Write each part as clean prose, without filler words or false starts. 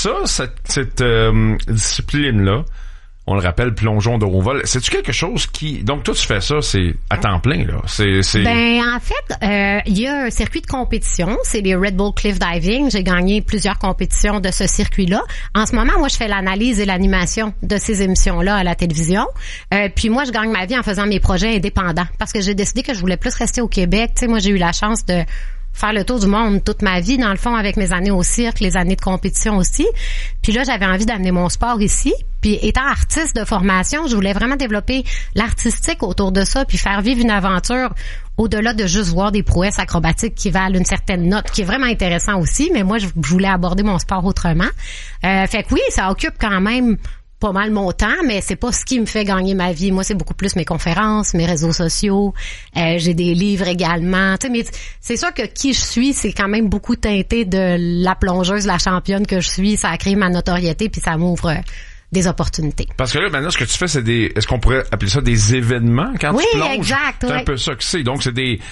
cette discipline-là, on le rappelle, plongeon de haut vol, c'est-tu quelque chose qui... Donc, toi, tu fais ça, c'est à temps plein, là. Ben, en fait, il y a un circuit de compétition, c'est les Red Bull Cliff Diving. J'ai gagné plusieurs compétitions de ce circuit-là. En ce moment, moi, je fais l'analyse et l'animation de ces émissions-là à la télévision. Puis moi, je gagne ma vie en faisant mes projets indépendants parce que j'ai décidé que je voulais plus rester au Québec. Tu sais, moi, j'ai eu la chance de faire le tour du monde toute ma vie, dans le fond, avec mes années au cirque, les années de compétition aussi. Puis là, j'avais envie d'amener mon sport ici. Puis étant artiste de formation, je voulais vraiment développer l'artistique autour de ça, puis faire vivre une aventure au-delà de juste voir des prouesses acrobatiques qui valent une certaine note, qui est vraiment intéressant aussi. Mais moi, je voulais aborder mon sport autrement. Fait que oui, ça occupe quand même pas mal mon temps, mais c'est pas ce qui me fait gagner ma vie. Moi, c'est beaucoup plus mes conférences, mes réseaux sociaux. J'ai des livres également. Tu sais, mais c'est sûr que qui je suis, c'est quand même beaucoup teinté de la plongeuse, la championne que je suis. Ça a créé ma notoriété, puis ça m'ouvre des opportunités. Parce que là, maintenant, ce que tu fais, c'est est-ce qu'on pourrait appeler ça des événements quand tu plonges? Oui, exact. C'est un peu ça que c'est. Donc, c'est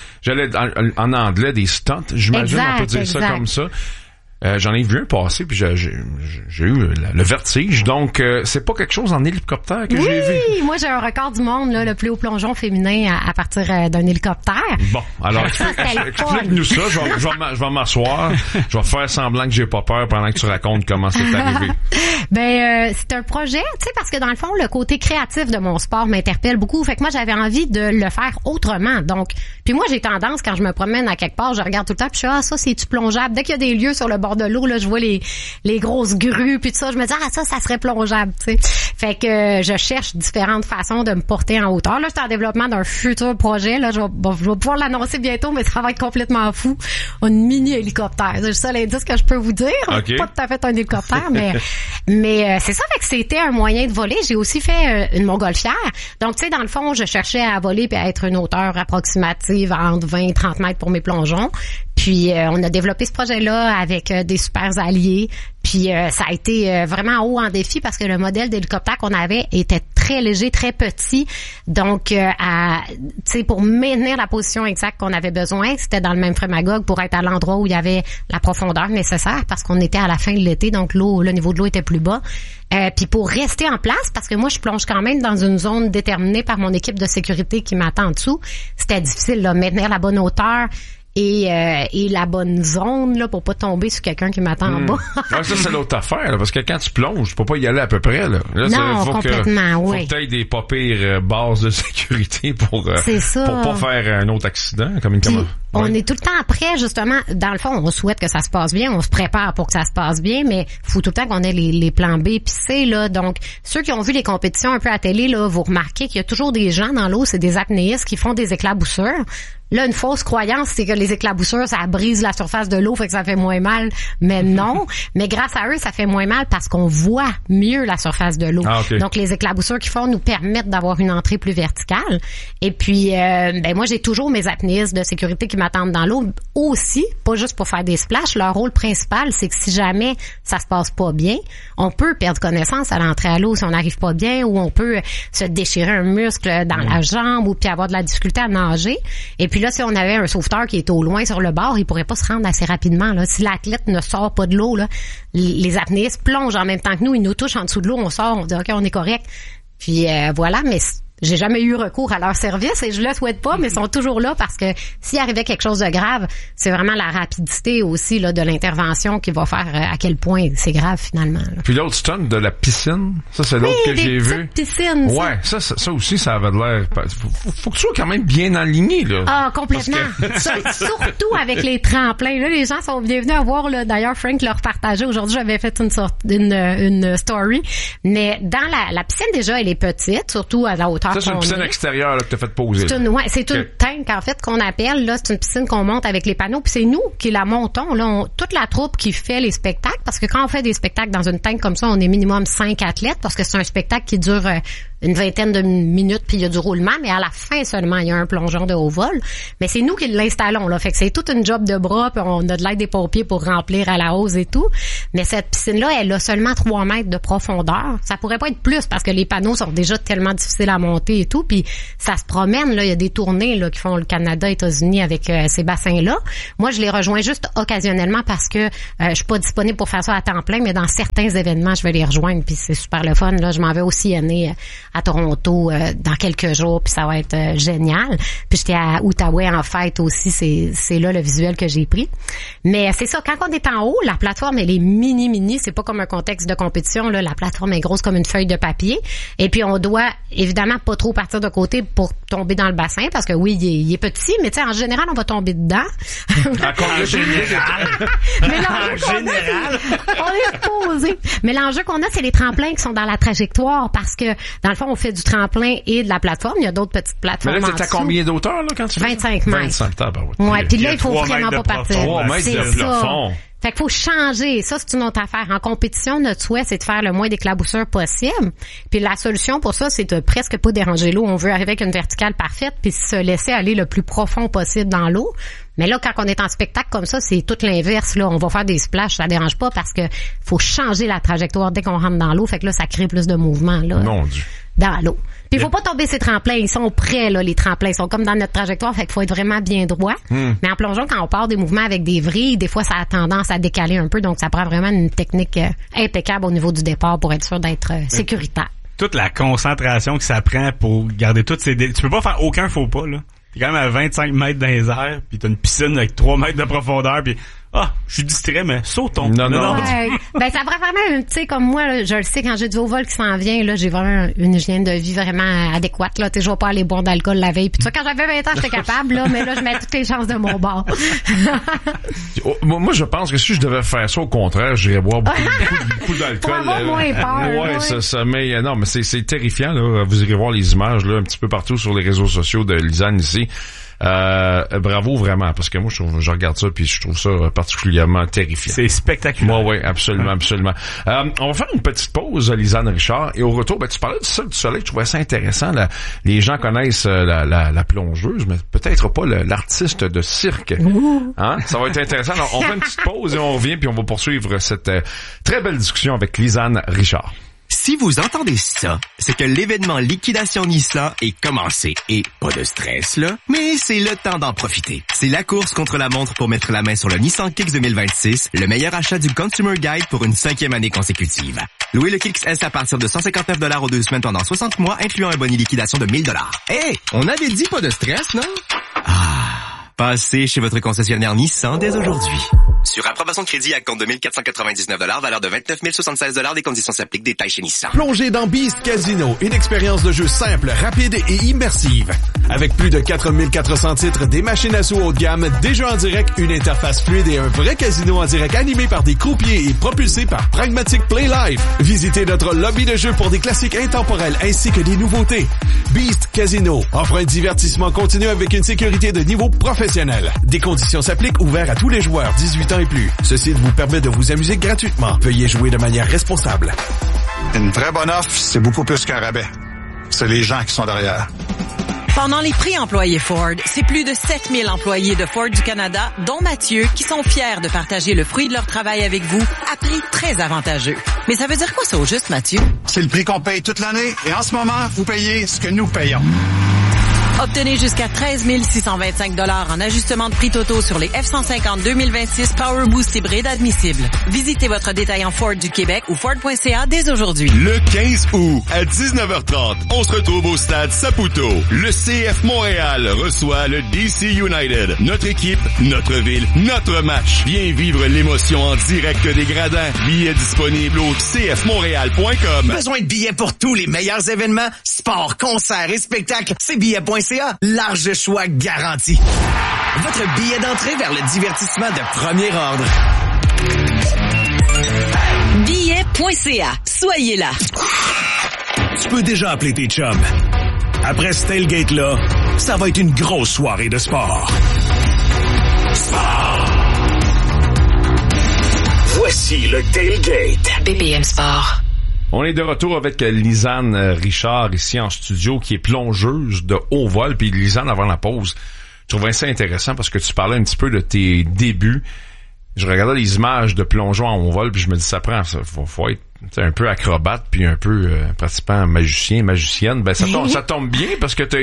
en anglais, des stunts. J'imagine, on peut dire ça comme ça. J'en ai vu un passer, puis j'ai eu le vertige. Donc, c'est pas quelque chose en hélicoptère que j'ai vu. Oui, moi j'ai un record du monde, là, le plus haut plongeon féminin à partir d'un hélicoptère. Bon, alors explique-nous ça. Je vais m'asseoir. Je vais faire semblant que j'ai pas peur pendant que tu racontes comment c'est arrivé. Ben, c'est un projet, tu sais, parce que dans le fond, le côté créatif de mon sport m'interpelle beaucoup. Fait que moi, j'avais envie de le faire autrement. Donc, puis moi, j'ai tendance, quand je me promène à quelque part, je regarde tout le temps, puis je suis ça, c'est-tu plongeable? Dès qu'il y a des lieux sur le bord de l'eau, là, je vois les grosses grues, puis tout ça, je me dis, ça serait plongeable, tu sais. Fait que je cherche différentes façons de me porter en hauteur. Là, je suis en développement d'un futur projet, là, je vais pouvoir l'annoncer bientôt, mais ça va être complètement fou. Un mini hélicoptère. C'est ça l'indice que je peux vous dire. Okay. Pas tout à fait un hélicoptère, mais c'est ça, fait que c'était un moyen de voler. J'ai aussi fait une montgolfière. Donc, tu sais, dans le fond, je cherchais à voler puis à être une hauteur approximative entre 20 et 30 mètres pour mes plongeons. Puis, on a développé ce projet-là avec des super alliés. Puis, ça a été vraiment haut en défi parce que le modèle d'hélicoptère qu'on avait était très léger, très petit. Donc, tu sais, pour maintenir la position exacte qu'on avait besoin, c'était dans le même frémagogue pour être à l'endroit où il y avait la profondeur nécessaire parce qu'on était à la fin de l'été, donc le niveau de l'eau était plus bas. Puis pour rester en place, parce que moi, je plonge quand même dans une zone déterminée par mon équipe de sécurité qui m'attend en dessous, c'était difficile, là, maintenir la bonne hauteur et la bonne zone là pour pas tomber sur quelqu'un qui m'attend en bas. Ouais, ça c'est l'autre affaire là, parce que quand tu plonges, tu peux pas y aller à peu près là. Non, complètement, faut que t'aies des pas pires bases de sécurité pour pas faire un autre accident comme une caméra. On est tout le temps prêt, justement. Dans le fond, on souhaite que ça se passe bien, on se prépare pour que ça se passe bien, mais faut tout le temps qu'on ait les plans B puis C, là. Donc, ceux qui ont vu les compétitions un peu à télé, là, vous remarquez qu'il y a toujours des gens dans l'eau, c'est des apnéistes qui font des éclaboussures. Là, une fausse croyance, c'est que les éclaboussures, ça brise la surface de l'eau, fait que ça fait moins mal. Mais non. Mais grâce à eux, ça fait moins mal parce qu'on voit mieux la surface de l'eau. Ah, okay. Donc, les éclaboussures qu'ils font nous permettent d'avoir une entrée plus verticale. Et puis, moi, j'ai toujours mes apnéistes de sécurité qui m'attendent dans l'eau aussi, pas juste pour faire des splashs. Leur rôle principal, c'est que si jamais ça se passe pas bien, on peut perdre connaissance à l'entrée à l'eau si on n'arrive pas bien, ou on peut se déchirer un muscle dans la jambe, ou puis avoir de la difficulté à nager. Et puis là, si on avait un sauveteur qui est au loin sur le bord, il pourrait pas se rendre assez rapidement. Là. Si l'athlète ne sort pas de l'eau, là, les apnéistes plongent en même temps que nous, ils nous touchent en dessous de l'eau, on sort, on dit OK, on est correct. Puis voilà, mais j'ai jamais eu recours à leur service et je le souhaite pas, mais ils sont toujours là parce que s'il arrivait quelque chose de grave, c'est vraiment la rapidité aussi là de l'intervention qui va faire à quel point c'est grave finalement. Là. Puis l'autre stunt de la piscine, ça c'est l'autre que j'ai vu. Piscine. Ouais, ça aussi ça avait l'air. Faut que tu sois quand même bien aligné là. Ah complètement. Surtout avec les tremplins. Là, les gens sont bienvenus à voir. Là, d'ailleurs, Frank leur partageait aujourd'hui. J'avais fait une story, mais dans la piscine déjà, elle est petite, surtout à la hauteur. Ça, c'est une piscine extérieure là, que t'as fait poser. C'est une tank, en fait, qu'on appelle. Là, c'est une piscine qu'on monte avec les panneaux. Puis c'est nous qui la montons. Là, toute la troupe qui fait les spectacles. Parce que quand on fait des spectacles dans une tank comme ça, on est minimum 5 athlètes. Parce que c'est un spectacle qui dure une vingtaine de minutes, puis il y a du roulement, mais à la fin seulement, il y a un plongeon de haut vol. Mais c'est nous qui l'installons, là. Fait que c'est toute une job de bras, puis on a de l'aide des pompiers pour remplir à la hausse et tout. Mais cette piscine-là, elle a seulement 3 mètres de profondeur. Ça pourrait pas être plus parce que les panneaux sont déjà tellement difficiles à monter et tout, puis ça se promène, là. Il y a des tournées, là, qui font le Canada, États-Unis avec ces bassins-là. Moi, je les rejoins juste occasionnellement parce que je suis pas disponible pour faire ça à temps plein, mais dans certains événements, je vais les rejoindre, puis c'est super le fun. Là, je m'en vais aussi à Toronto dans quelques jours, puis ça va être génial. Puis j'étais à Outaouais en fête aussi, c'est là le visuel que j'ai pris. Mais c'est ça, quand on est en haut, la plateforme, elle est mini, c'est pas comme un contexte de compétition, là. La plateforme est grosse comme une feuille de papier. Et puis on doit évidemment pas trop partir de côté pour tomber dans le bassin, parce que oui, il est petit, mais tu sais, en général, on va tomber dedans. En général. Mais on est posé. Mais l'enjeu qu'on a, c'est les tremplins qui sont dans la trajectoire, parce que dans le fond, on fait du tremplin et de la plateforme. Il y a d'autres petites plateformes. Mais là, t'es à combien d'auteur, là, quand tu fais 25 mètres. 25 mètres. Ouais, puis là, il faut vraiment pas partir. 3 mètres de plafond. Fait qu'il faut changer. Ça, c'est une autre affaire. En compétition, notre souhait, c'est de faire le moins d'éclaboussures possible. Puis la solution pour ça, c'est de presque pas déranger l'eau. On veut arriver avec une verticale parfaite puis se laisser aller le plus profond possible dans l'eau. Mais là, quand on est en spectacle comme ça, c'est tout l'inverse, là. On va faire des splashes, ça dérange pas parce que faut changer la trajectoire dès qu'on rentre dans l'eau. Fait que là, ça crée plus de mouvement, là. Mon Dieu. Dans l'eau. Puis il faut pas tomber ces tremplins. Ils sont prêts, là, les tremplins. Ils sont comme dans notre trajectoire. Fait qu'il faut être vraiment bien droit. Mais en plongeon, quand on part des mouvements avec des vrilles, des fois, ça a tendance à décaler un peu. Donc, ça prend vraiment une technique impeccable au niveau du départ pour être sûr d'être sécuritaire. Toute la concentration que ça prend pour garder toutes ces... Tu peux pas faire aucun faux pas, là. T'es quand même à 25 mètres dans les airs, puis t'as une piscine avec 3 mètres de profondeur, puis je suis distrait, mais sautons. Non. Ouais. Ben, ça prend vraiment, tu sais, comme moi, là, je le sais, quand j'ai du haut vol qui s'en vient, là, j'ai vraiment une hygiène de vie vraiment adéquate, là. Tu sais, je vais pas aller boire d'alcool la veille. Puis tu vois, quand j'avais 20 ans, j'étais capable, là, mais là, je mets toutes les chances de mon bord. Moi, je pense que si je devais faire ça, au contraire, j'irais boire beaucoup d'alcool. Pour avoir moins peur. Ouais, ça, mais non, mais c'est terrifiant, là. Vous irez voir les images, là, un petit peu partout sur les réseaux sociaux de Lisanne ici. Bravo vraiment, parce que moi je regarde ça puis je trouve ça particulièrement terrifiant. C'est spectaculaire. Oui, absolument. On va faire une petite pause, Lisanne Richard, et au retour, tu parlais du Cirque du Soleil, je trouvais ça intéressant. Les gens connaissent la plongeuse, mais peut-être pas l'artiste de cirque. Hein? Ça va être intéressant. Alors, on fait une petite pause et on revient puis on va poursuivre cette très belle discussion avec Lisanne Richard. Si vous entendez ça, c'est que l'événement Liquidation Nissan est commencé. Et pas de stress, là, mais c'est le temps d'en profiter. C'est la course contre la montre pour mettre la main sur le Nissan Kicks 2026, le meilleur achat du Consumer Guide pour une 5e année consécutive. Louez le Kicks S à partir de 159$ aux 2 semaines pendant 60 mois, incluant un bonus liquidation de 1000$. Hey, on avait dit pas de stress, non? Passez chez votre concessionnaire Nissan dès aujourd'hui. Sur approbation de crédit à compte de 1499$, valeur de 29 076$, des conditions s'appliquent, détails chez Nissan. Plongez dans Beast Casino, une expérience de jeu simple, rapide et immersive. Avec plus de 4400 titres, des machines à sous haut de gamme, des jeux en direct, une interface fluide et un vrai casino en direct animé par des croupiers et propulsé par Pragmatic Play Live. Visitez notre lobby de jeu pour des classiques intemporels ainsi que des nouveautés. Beast Casino offre un divertissement continu avec une sécurité de niveau professionnel. Des conditions s'appliquent, ouverts à tous les joueurs 18 ans et plus. Ce site vous permet de vous amuser gratuitement. Veuillez jouer de manière responsable. Une vraie bonne offre, c'est beaucoup plus qu'un rabais. C'est les gens qui sont derrière. Pendant les prix employés Ford, c'est plus de 7000 employés de Ford du Canada, dont Mathieu, qui sont fiers de partager le fruit de leur travail avec vous à prix très avantageux. Mais ça veut dire quoi ça au juste, Mathieu? C'est le prix qu'on paye toute l'année et en ce moment, vous payez ce que nous payons. Obtenez jusqu'à 13 625 $ en ajustement de prix totaux sur les F-150 2026 Power Boost hybride admissibles. Visitez votre détaillant Ford du Québec ou Ford.ca dès aujourd'hui. Le 15 août à 19h30, on se retrouve au stade Saputo. Le CF Montréal reçoit le DC United. Notre équipe, notre ville, notre match. Viens vivre l'émotion en direct des gradins. Billets disponibles au cfmontréal.com. Besoin de billets pour tous les meilleurs événements, sports, concerts et spectacles. C'est billets.ca. Large choix garanti. Votre billet d'entrée vers le divertissement de premier ordre. Billets.ca. Soyez là. Tu peux déjà appeler tes chums. Après ce tailgate-là, ça va être une grosse soirée de sport. Voici le tailgate. BPM Sport. On est de retour avec Lisanne Richard ici en studio, qui est plongeuse de haut vol. Puis Lisanne, avant la pause, je trouvais ça intéressant parce que tu parlais un petit peu de tes débuts. Je regardais les images de plongeons en haut vol, puis je me dis, ça faut être un peu acrobate, puis un peu pratiquement magicien, magicienne. Ben ça tombe bien parce que t'as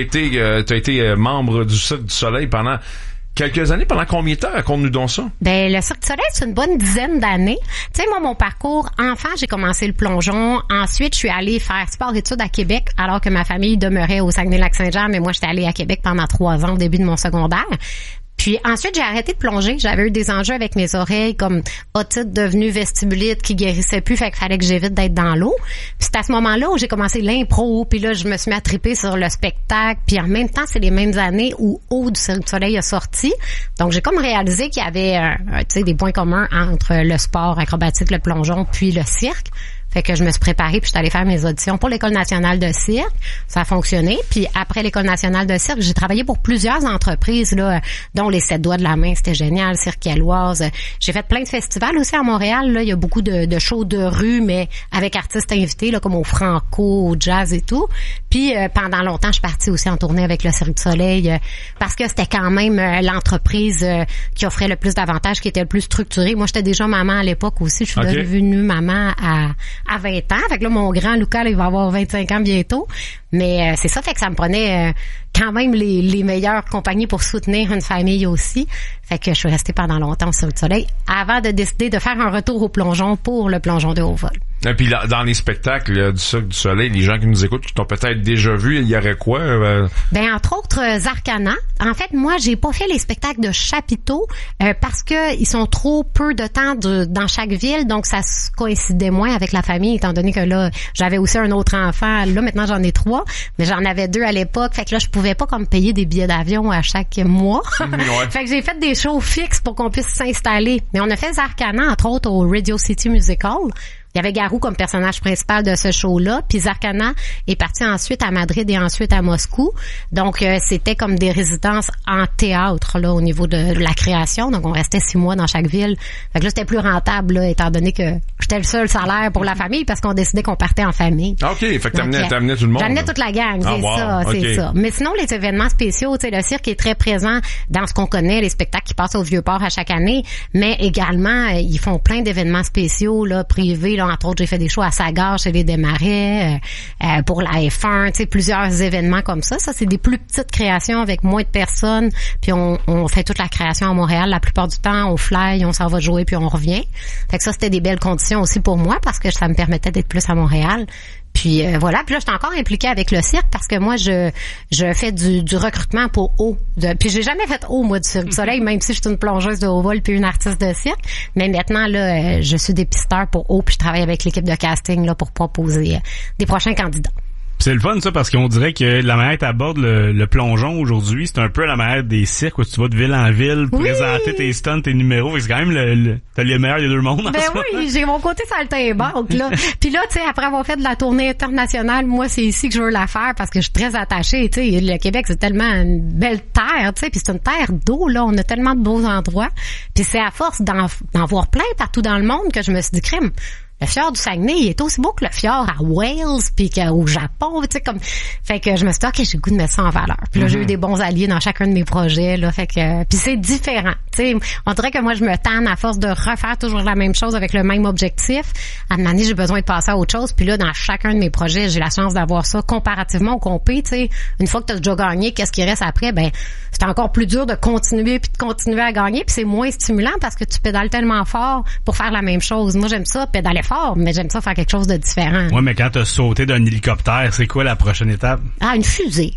été membre du Cirque du Soleil pendant quelques années. Pendant combien de temps? Raconte-nous donc ça. Ben, le Cirque du Soleil, c'est une bonne dizaine d'années. Tu sais, moi, mon parcours enfant, j'ai commencé le plongeon. Ensuite, je suis allée faire sport-études à Québec, alors que ma famille demeurait au Saguenay-Lac-Saint-Jean, mais moi, j'étais allée à Québec pendant 3 ans au début de mon secondaire. Puis ensuite, j'ai arrêté de plonger. J'avais eu des enjeux avec mes oreilles, comme otite devenue vestibulite qui guérissait plus, fait qu'il fallait que j'évite d'être dans l'eau. Puis c'est à ce moment-là où j'ai commencé l'impro, puis là, je me suis mis à triper sur le spectacle. Puis en même temps, c'est les mêmes années où Haut du Cirque du Soleil a sorti. Donc j'ai comme réalisé qu'il y avait tu sais, des points communs entre le sport acrobatique, le plongeon, puis le cirque. Fait que je me suis préparée puis je suis allée faire mes auditions pour l'École nationale de cirque. Ça a fonctionné. Puis après l'École nationale de cirque, j'ai travaillé pour plusieurs entreprises, là, dont les 7 doigts de la main, c'était génial, Cirque Éloise. J'ai fait plein de festivals aussi à Montréal, là. Il y a beaucoup de shows de rue, mais avec artistes invités, là, comme au Franco, au jazz et tout. Puis pendant longtemps, je suis partie aussi en tournée avec le Cirque du Soleil parce que c'était quand même l'entreprise qui offrait le plus d'avantages, qui était le plus structurée. Moi, j'étais déjà maman à l'époque aussi. Je suis devenue maman à 20 ans. Fait que là, mon grand Lucas, là, il va avoir 25 ans bientôt. Mais c'est ça, fait que ça me prenait quand même les meilleures compagnies pour soutenir une famille aussi. Fait que je suis restée pendant longtemps sur le soleil avant de décider de faire un retour au plongeon pour le plongeon de haut vol. Et puis là, dans les spectacles là, du Cirque du Soleil, les gens qui nous écoutent, qui t'ont peut-être déjà vu, il y aurait quoi? Ben entre autres Zarkana. En fait, moi, j'ai pas fait les spectacles de chapiteaux parce que ils sont trop peu de temps dans chaque ville, donc ça se coïncidait moins avec la famille, étant donné que là, j'avais aussi un autre enfant. Là, maintenant, j'en ai 3, mais j'en avais 2 à l'époque. Fait que là, je pouvais pas comme payer des billets d'avion à chaque mois. Ouais. Fait que j'ai fait des shows fixes pour qu'on puisse s'installer. Mais on a fait Zarkana, entre autres, au Radio City Musical. Il y avait Garou comme personnage principal de ce show-là, puis Zarkana est parti ensuite à Madrid et ensuite à Moscou. Donc, c'était comme des résidences en théâtre, là, au niveau de la création. Donc, on restait 6 mois dans chaque ville. Fait que là, c'était plus rentable, là, étant donné que j'étais le seul salaire pour la famille parce qu'on décidait qu'on partait en famille. OK, fait que t'amenais tout le monde. J'amenais toute la gang, c'est ça. Mais sinon, les événements spéciaux, tu sais, le cirque est très présent dans ce qu'on connaît, les spectacles qui passent au Vieux-Port à chaque année, mais également, ils font plein d'événements spéciaux, là, privés. Là, entre autres, j'ai fait des shows à Sagar chez les Desmarais, pour la F1, tu sais, plusieurs événements comme ça. Ça, c'est des plus petites créations avec moins de personnes. Puis on fait toute la création à Montréal. La plupart du temps, on fly, on s'en va jouer, puis on revient. Fait que ça, c'était des belles conditions aussi pour moi parce que ça me permettait d'être plus à Montréal. Puis voilà, puis là, je suis encore impliquée avec le cirque parce que moi, je fais du recrutement pour haut. Puis j'ai jamais fait haut, moi, du Cirque du Soleil, même si je suis une plongeuse de haut vol puis une artiste de cirque. Mais maintenant, là, je suis dépisteur pour haut puis je travaille avec l'équipe de casting là pour proposer des prochains candidats. C'est le fun, ça, parce qu'on dirait que la manière que t'abordes le plongeon aujourd'hui, c'est un peu la manière des cirques où tu vas de ville en ville, présenter tes stunts, tes numéros. C'est quand même t'as les meilleurs des deux mondes. Ben oui, j'ai mon côté saltimbanque, là. Puis là, tu sais, après avoir fait de la tournée internationale, moi, c'est ici que je veux la faire parce que je suis très attachée, tu sais. Le Québec, c'est tellement une belle terre, tu sais, puis c'est une terre d'eau, là. On a tellement de beaux endroits. Puis c'est à force d'en voir plein partout dans le monde que je me suis dit, crime. Le fjord du Saguenay, il est aussi beau que le fjord à Wales puis qu'au Japon, tu sais, comme. Fait que je me suis dit, OK, j'ai le goût de mettre ça en valeur. Puis là, j'ai eu des bons alliés dans chacun de mes projets, là. Fait que, puis c'est différent. Tu sais, on dirait que moi, je me tanne à force de refaire toujours la même chose avec le même objectif. À un moment donné, j'ai besoin de passer à autre chose. Puis là, dans chacun de mes projets, j'ai la chance d'avoir ça comparativement au compé, tu sais. Une fois que tu as déjà gagné, qu'est-ce qui reste après? Ben, c'est encore plus dur de continuer puis de continuer à gagner. Puis c'est moins stimulant parce que tu pédales tellement fort pour faire la même chose. Moi, j'aime ça, pédaler fort, mais j'aime ça faire quelque chose de différent. Ouais, mais quand t'as sauté d'un hélicoptère, c'est quoi la prochaine étape? Ah, une fusée.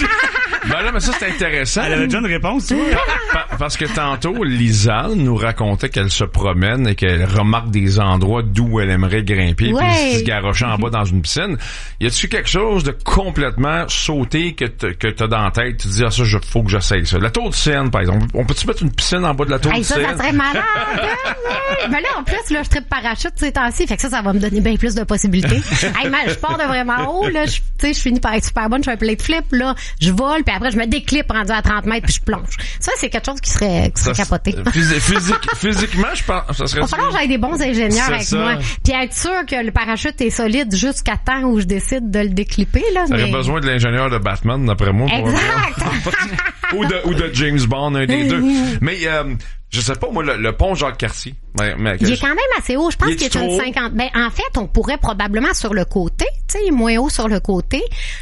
Ben là, mais ça, c'est intéressant. Elle avait déjà une réponse, tu vois. Parce que tantôt, Lisanne nous racontait qu'elle se promène et qu'elle remarque des endroits d'où elle aimerait grimper puis se garocher en bas dans une piscine. Y a-tu quelque chose de complètement sauté que t'as dans la tête? Tu te dis, ah, ça, faut que j'essaye ça. La tour de Seine, par exemple. On peut-tu mettre une piscine en bas de la tour de Seine? Ça serait malade! Mais là, en plus, là, je tripe parachute ces temps-ci. aussi. Fait que ça va me donner bien plus de possibilités. Hey, man, je pars de vraiment haut, là. Je finis par être super bonne. Je fais un plate flip, là. Je vole, puis après, je me déclippe rendu à 30 mètres, puis je plonge. Ça, c'est quelque chose qui serait capoté. Physiquement, je pense, ça serait... Il va falloir que j'aille des bons ingénieurs avec ça. moi. Puis être sûr que le parachute est solide jusqu'à temps où je décide de le déclipper, là. T'aurais besoin de l'ingénieur de Batman, d'après moi. Exact! ou de James Bond, un des deux. Mais, je sais pas, moi, le pont Jacques-Cartier. Il est quand même assez haut. Je pense qu'il est une 50. Ben, en fait, on pourrait probablement sur le côté, tu sais, moins haut sur le côté.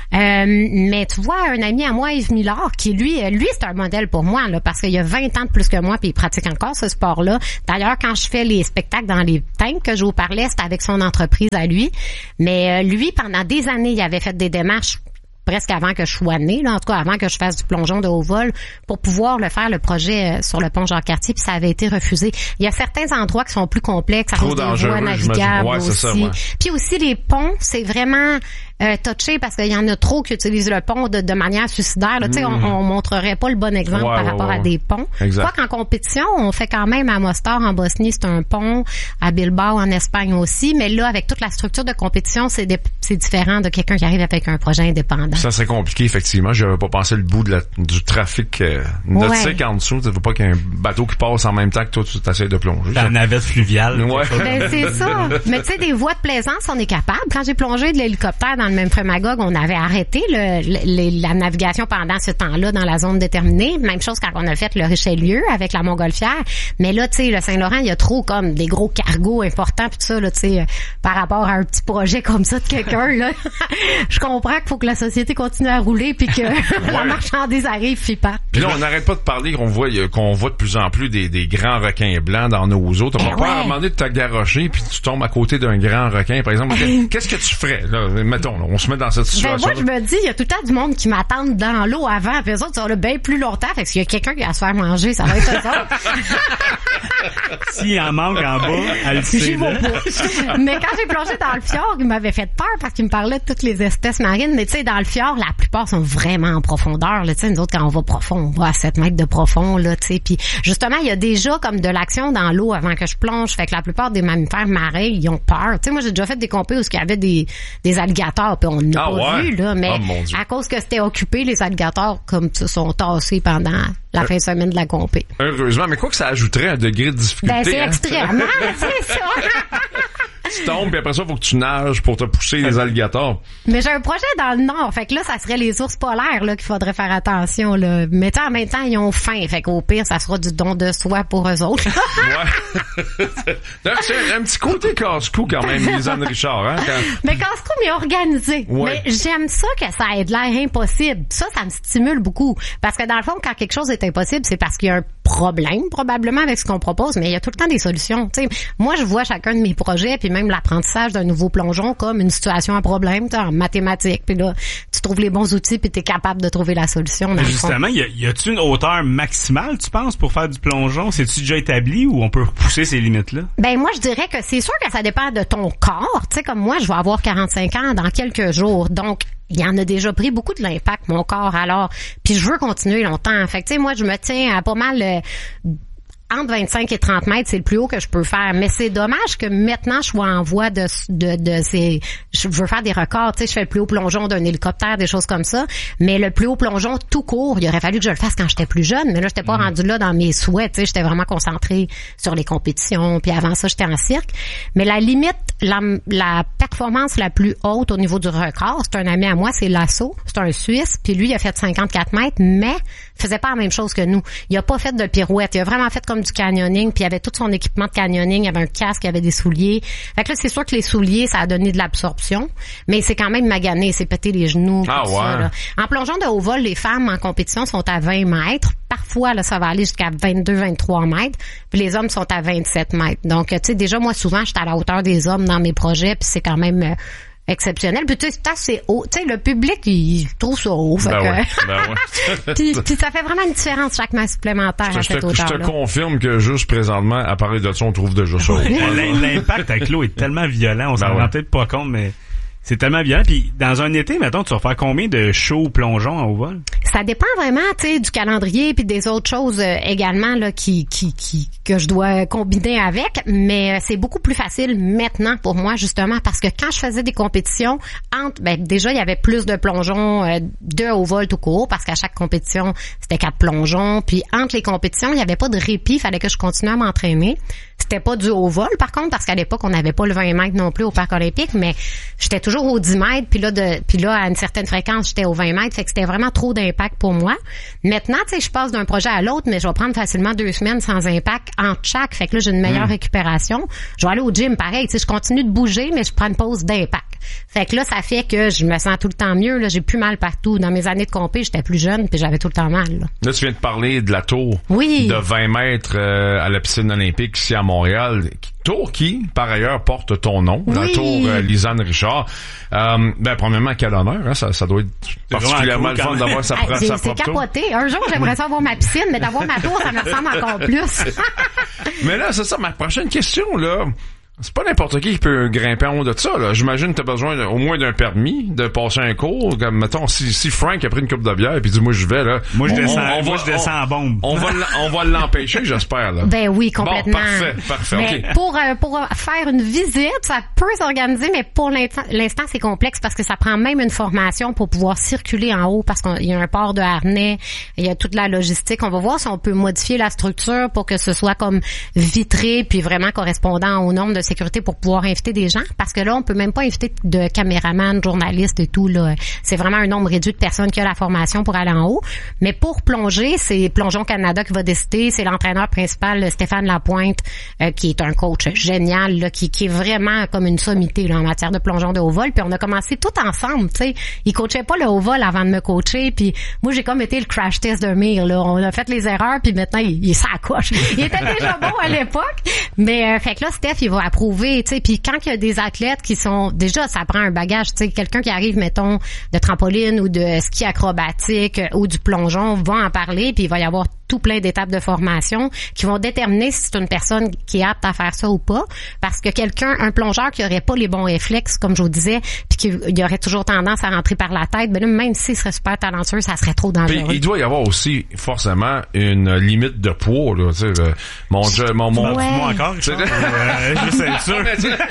Mais tu vois, un ami à moi, Yves Millard, qui lui, c'est un modèle pour moi, là, parce qu'il y a 20 ans de plus que moi, puis il pratique encore ce sport-là. D'ailleurs, quand je fais les spectacles dans les tanks que je vous parlais, c'est avec son entreprise à lui. Mais lui, pendant des années, il avait fait des démarches presque avant que je sois née, là, en tout cas avant que je fasse du plongeon de haut vol, pour pouvoir le faire, le projet sur le pont Jacques-Cartier, puis ça avait été refusé. Il y a certains endroits qui sont plus complexes, à cause des voies navigables aussi. Ça, ouais. Puis aussi les ponts, c'est vraiment touché parce qu'il y en a trop qui utilisent le pont de manière suicidaire. Tu sais, on montrerait pas le bon exemple par rapport à des ponts. Quoi qu'en compétition, on fait quand même à Mostar en Bosnie, c'est un pont, à Bilbao en Espagne aussi, mais là avec toute la structure de compétition, c'est différent de quelqu'un qui arrive avec un projet indépendant. Ça serait compliqué effectivement. J'avais pas pensé le bout du trafic nautique en dessous. Tu veux pas qu'il y ait un bateau qui passe en même temps que toi tu t'essayes de plonger. La navette fluviale. Ouais. Ben c'est ça. Mais tu sais, des voies de plaisance, on est capable. Quand j'ai plongé de l'hélicoptère dans le même Frémagogue, on avait arrêté la navigation pendant ce temps-là dans la zone déterminée. Même chose quand on a fait le Richelieu avec la Montgolfière. Mais là, tu sais, le Saint-Laurent, il y a trop comme des gros cargos importants pis tout ça, là, tu sais, par rapport à un petit projet comme ça de quelqu'un, là. Je comprends qu'il faut que la société continue à rouler puis que la marchandise arrive puis pas. Puis là, on n'arrête pas de parler qu'on voit de plus en plus des grands requins blancs dans nos eaux. T'as pas à demander de te garrocher puis tu tombes à côté d'un grand requin, par exemple. Qu'est-ce que tu ferais, là? Mettons, là, on se met dans cette situation. Ben moi, je me dis, il y a tout le temps du monde qui m'attend dans l'eau avant, puis eux autres, ils sont là bien plus longtemps, fait que s'il y a quelqu'un qui va se faire manger, ça va être eux autres. S'il en manque en bas, elle le sait, là. Mais quand j'ai plongé dans le fjord, il m'avait fait peur parce qu'il me parlait de toutes les espèces marines. Mais tu sais, dans le fjord, la plupart sont vraiment en profondeur, là. Tu sais, nous autres, quand on va profond, on va à 7 mètres de profond, là, tu sais. Puis justement, il y a déjà comme de l'action dans l'eau avant que je plonge. Fait que la plupart des mammifères marins, ils ont peur. Tu sais, moi, j'ai déjà fait des compés où il y avait des alligators, puis on n'a pas vu, là. Mais à cause que c'était occupé, les alligators, comme ça, sont tassés pendant la fin de semaine de la compé. Heureusement, mais quoi que ça ajouterait un degré de difficulté. Ben, c'est extrêmement, c'est ça. Tu tombes, puis après ça, faut que tu nages pour te pousser les alligators. Mais j'ai un projet dans le nord, fait que là, ça serait les ours polaires, là, qu'il faudrait faire attention, là. Mais en même temps, ils ont faim, fait qu'au pire, ça sera du don de soi pour eux autres. Ouais. C'est un petit côté casse-cou, quand même, Lisanne Richard, hein. Mais casse-cou, mais organisé. Ouais. Mais j'aime ça que ça ait de l'air impossible. Ça me stimule beaucoup. Parce que dans le fond, quand quelque chose est impossible, c'est parce qu'il y a un problème, probablement, avec ce qu'on propose, mais il y a tout le temps des solutions. T'sais, moi, je vois chacun de mes projets, puis même l'apprentissage d'un nouveau plongeon comme une situation à problème, en mathématiques, puis là, tu trouves les bons outils, puis t'es capable de trouver la solution. Justement, y a-tu une hauteur maximale, tu penses, pour faire du plongeon? C'est-tu déjà établi ou on peut repousser ces limites-là? Ben, moi, je dirais que c'est sûr que ça dépend de ton corps. Tu sais, comme moi, je vais avoir 45 ans dans quelques jours, donc il y en a déjà pris beaucoup de l'impact, mon corps, alors, puis je veux continuer longtemps. Fait que, tu sais, moi, je me tiens à pas mal entre 25 et 30 mètres, c'est le plus haut que je peux faire. Mais c'est dommage que maintenant, je sois en voie de ces... Je veux faire des records, tu sais, je fais le plus haut plongeon d'un hélicoptère, des choses comme ça. Mais le plus haut plongeon tout court, il aurait fallu que je le fasse quand j'étais plus jeune. Mais là, j'étais pas rendu là dans mes souhaits, tu sais, j'étais vraiment concentrée sur les compétitions. Puis avant ça, j'étais en cirque. Mais la limite, la performance la plus haute au niveau du record, c'est un ami à moi, c'est Lasso. C'est un Suisse. Puis lui, il a fait 54 mètres, mais faisait pas la même chose que nous. Il a pas fait de pirouette. Il a vraiment fait comme du canyoning, puis il avait tout son équipement de canyoning, il avait un casque, il avait des souliers. Fait que là, c'est sûr que les souliers, ça a donné de l'absorption, mais c'est quand même magané, c'est pété les genoux. Ah ouais. Ça, là. En plongeon de haut vol, les femmes en compétition sont à 20 mètres. Parfois, là, ça va aller jusqu'à 22, 23 mètres. Puis les hommes sont à 27 mètres. Donc, tu sais, déjà, moi, souvent, j'étais à la hauteur des hommes dans mes projets, puis c'est quand même... exceptionnel. Puis tu sais, c'est assez haut. Tu sais, le public, il trouve ça haut. Fait que... puis ça fait vraiment une différence chaque main supplémentaire à cette hauteur-là. Je te confirme que juste présentement, à parler de ça, on trouve déjà ça haut. L'impact avec l'eau est tellement violent, on s'en rend peut-être pas compte, mais... C'est tellement violent. Puis dans un été, mettons, tu vas faire combien de shows plongeons en haut vol? Ça dépend vraiment, tu sais, du calendrier puis des autres choses également là que je dois combiner avec, mais c'est beaucoup plus facile maintenant pour moi justement parce que quand je faisais des compétitions déjà il y avait plus de plongeons de haut vol tout court parce qu'à chaque compétition, c'était 4 plongeons, puis entre les compétitions, il y avait pas de répit, fallait que je continue à m'entraîner. C'était pas du haut vol, par contre, parce qu'à l'époque, on n'avait pas le 20 mètres non plus au Parc olympique, mais j'étais toujours au 10 mètres, puis là, à une certaine fréquence, j'étais au 20 mètres, fait que c'était vraiment trop d'impact pour moi. Maintenant, tu sais, je passe d'un projet à l'autre, mais je vais prendre facilement 2 semaines sans impact entre chaque, fait que là, j'ai une meilleure récupération. Je vais aller au gym, pareil, tu sais, je continue de bouger, mais je prends une pause d'impact. Fait que là, ça fait que je me sens tout le temps mieux, là, j'ai plus mal partout. Dans mes années de compé, j'étais plus jeune, puis j'avais tout le temps mal, là. Là, tu viens de parler de la tour de 20 mètres à la piscine olympique ici à Montréal. Tour qui, par ailleurs, porte ton nom, la tour Lisanne Richard. Premièrement, quel honneur, hein? Ça doit être particulièrement le fun d'avoir sa propre tour. C'est capoté. Un jour, j'aimerais ça avoir ma piscine, mais d'avoir ma tour, ça me ressemble encore plus. Mais là, c'est ça, ma prochaine question, là. C'est pas n'importe qui peut grimper en haut de ça, là. J'imagine que t'as besoin au moins d'un permis, de passer un cours. Comme, mettons, si Frank a pris une coupe de bière et dit, moi, je vais, là. Moi, je descends en bombe. On va l'empêcher, j'espère, là. Ben oui, complètement. Bon, parfait, mais OK. Pour faire une visite, ça peut s'organiser, mais pour l'instant, c'est complexe parce que ça prend même une formation pour pouvoir circuler en haut parce qu'il y a un port de harnais, il y a toute la logistique. On va voir si on peut modifier la structure pour que ce soit comme vitré puis vraiment correspondant au nombre de sécurité pour pouvoir inviter des gens, parce que là, on peut même pas inviter de caméramans, de journalistes et tout, là. C'est vraiment un nombre réduit de personnes qui a la formation pour aller en haut. Mais pour plonger, c'est Plongeons Canada qui va décider, c'est l'entraîneur principal, Stéphane Lapointe, qui est un coach génial, là, qui est vraiment comme une sommité, là, en matière de plongeon de haut vol, puis on a commencé tout ensemble, tu sais. Il coachait pas le haut vol avant de me coacher, puis moi, j'ai comme été le crash test de Mire, là. On a fait les erreurs, puis maintenant, il s'accroche. Il était déjà bon à l'époque, mais fait que là, Steph, il va approuver, tu sais, puis quand il y a des athlètes qui sont déjà, ça prend un bagage, tu sais, quelqu'un qui arrive, mettons, de trampoline ou de ski acrobatique ou du plongeon va en parler, puis il va y avoir tout plein d'étapes de formation qui vont déterminer si c'est une personne qui est apte à faire ça ou pas, parce que un plongeur qui aurait pas les bons réflexes, comme je vous disais, puis qui aurait toujours tendance à rentrer par la tête, ben là, même s'il serait super talentueux, ça serait trop dangereux. Puis, il doit y avoir aussi forcément une limite de poids, là, tu sais, mon encore, je sais sûr.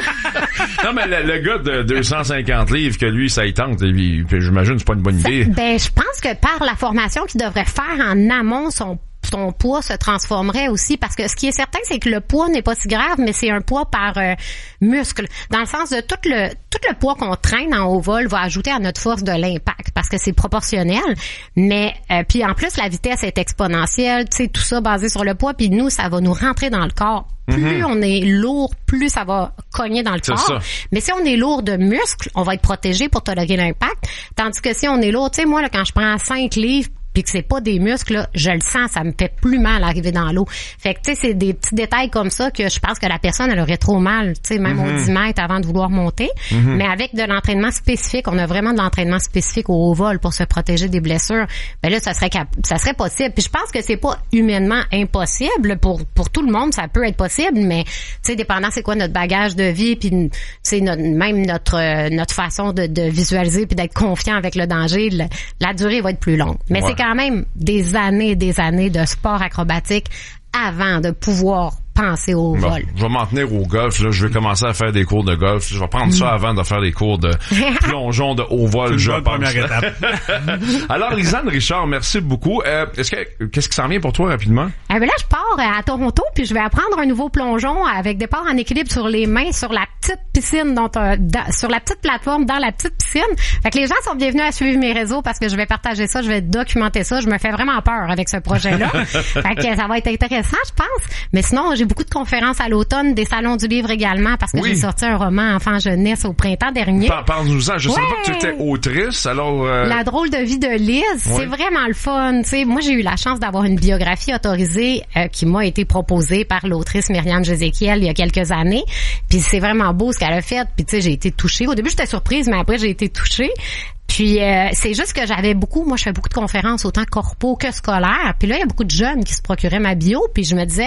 Non, mais le gars de 250 livres que lui, ça y tente, j'imagine c'est pas une bonne idée. Ben, je pense que par la formation qu'il devrait faire en amont, son poids se transformerait aussi, parce que ce qui est certain, c'est que le poids n'est pas si grave, mais c'est un poids par muscle. Dans le sens de tout le poids qu'on traîne en haut vol va ajouter à notre force de l'impact, parce que c'est proportionnel. Mais puis en plus, la vitesse est exponentielle, tu sais, tout ça basé sur le poids, puis nous, ça va nous rentrer dans le corps. Plus on est lourd, plus ça va cogner dans le corps. Ça. Mais si on est lourd de muscles, on va être protégé pour tolérer l'impact. Tandis que si on est lourd, tu sais, moi, là, quand je prends 5 livres, puis que c'est pas des muscles, là, je le sens, ça me fait plus mal arriver dans l'eau. Fait que, tu sais, c'est des petits détails comme ça que je pense que la personne, elle aurait trop mal, tu sais, même au 10 mètres avant de vouloir monter. Mais avec de l'entraînement spécifique, on a vraiment de l'entraînement spécifique au haut vol pour se protéger des blessures. Ben là, ça serait possible. Puis je pense que c'est pas humainement impossible pour tout le monde, ça peut être possible, mais, tu sais, dépendant c'est quoi notre bagage de vie, puis, tu sais, même notre façon de visualiser puis d'être confiant avec le danger, la durée va être plus longue. Mais c'est quand même des années de sport acrobatique avant de pouvoir penser au vol. Je vais m'en tenir au golf. Là. Je vais commencer à faire des cours de golf. Je vais prendre ça avant de faire des cours de plongeon de haut vol. C'est une première étape. Alors, Lisanne Richard, merci beaucoup. Qu'est-ce qui s'en vient pour toi rapidement? Là, je pars à Toronto, puis je vais apprendre un nouveau plongeon avec départ en équilibre sur les mains sur la petite piscine, sur la petite plateforme dans la petite piscine. Fait que les gens sont bienvenus à suivre mes réseaux parce que je vais partager ça, je vais documenter ça. Je me fais vraiment peur avec ce projet-là. Fait que ça va être intéressant, je pense. Mais sinon, j'ai beaucoup de conférences à l'automne, des salons du livre également, parce que j'ai sorti un roman enfant jeunesse au printemps dernier. Parle-nous-en. Je savais pas que tu étais autrice, alors... La drôle de vie de Liz, c'est vraiment le fun. T'sais, moi, j'ai eu la chance d'avoir une biographie autorisée qui m'a été proposée par l'autrice Myriam Jézéchiel il y a quelques années. Puis c'est vraiment beau ce qu'elle a fait. Puis tu sais, j'ai été touchée. Au début, j'étais surprise, mais après, j'ai été touchée. Puis c'est juste que moi je fais beaucoup de conférences autant corpo que scolaires. Puis là il y a beaucoup de jeunes qui se procuraient ma bio, puis je me disais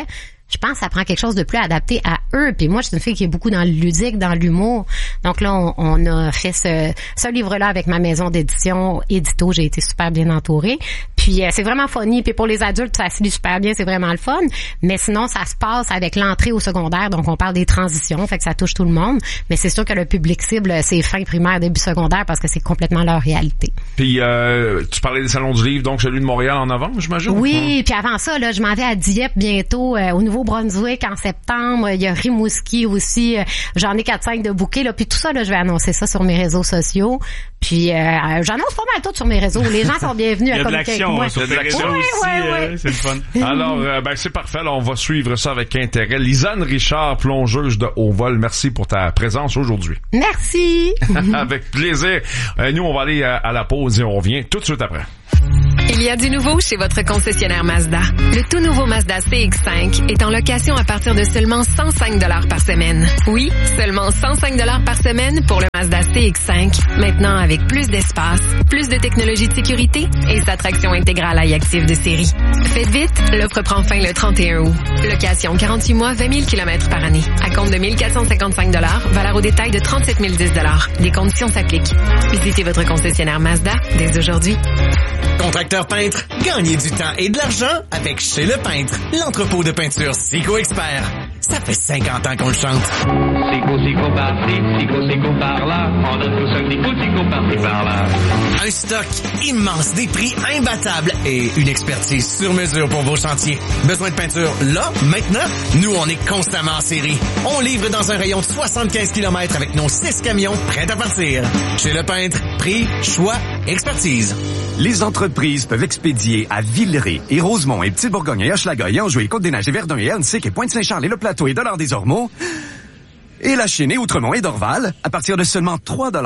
je pense que ça prend quelque chose de plus adapté à eux. Puis moi, je suis une fille qui est beaucoup dans le ludique, dans l'humour. Donc là, on a fait ce livre-là avec ma maison d'édition, Édito. J'ai été super bien entourée. Puis c'est vraiment funny. Puis pour les adultes, ça se lit super bien, c'est vraiment le fun. Mais sinon, ça se passe avec l'entrée au secondaire. Donc on parle des transitions, fait que ça touche tout le monde. Mais c'est sûr que le public cible, c'est fin primaire, début secondaire, parce que c'est complètement leur réalité. Puis tu parlais des salons du livre, donc celui de Montréal en novembre, j'imagine? Oui, puis avant ça, là, je m'en vais à Dieppe bientôt, au Nouveau-Brunswick en septembre. Il y a Rimouski aussi. J'en ai 4-5 de bouquets, là. Puis tout ça, là, je vais annoncer ça sur mes réseaux sociaux. Puis j'annonce pas mal tout sur mes réseaux. Les gens sont bienvenus à communiquer avec moi. Sur tes réseaux aussi, c'est le fun. Alors, c'est parfait. Alors, on va suivre ça avec intérêt. Lisanne Richard, plongeuse de haut vol, merci pour ta présence aujourd'hui. Merci. Avec plaisir. Nous, on va aller à la pause et on revient tout de suite après. Il y a du nouveau chez votre concessionnaire Mazda. Le tout nouveau Mazda CX-5 est en location à partir de seulement 105 $ par semaine. Oui, seulement 105 $ par semaine pour le Mazda CX-5. Maintenant avec plus d'espace, plus de technologie de sécurité et sa traction intégrale iActive de série. Faites vite, l'offre prend fin le 31 août. Location 48 mois, 20 000 km par année. À compte de 1 455 $, valeur au détail de 37 010 $. Les conditions s'appliquent. Visitez votre concessionnaire Mazda dès aujourd'hui. Contracteur peintre, gagnez du temps et de l'argent avec Chez Le Peintre, l'entrepôt de peinture Sico Expert. Ça fait 50 ans qu'on le chante. Sico par-ci, Sico par-là, on a tous un petit Sico par-ci par-là. Un stock immense, des prix imbattables et une expertise sur mesure pour vos chantiers. Besoin de peinture là, maintenant? Nous, on est constamment en série. On livre dans un rayon de 75 km avec nos 6 camions prêts à partir. Chez Le Peintre, prix, choix, expertise. Les entreprises peuvent expédier à Villeray et Rosemont et Petit-Bourgogne et Hochelaga et Anjou et Côte-des-Neiges et Verdun et Annecy et Pointe-Saint-Charles et Le Plateau et Dollard-des-Ormeaux et La Chine et Outremont et Dorval à partir de seulement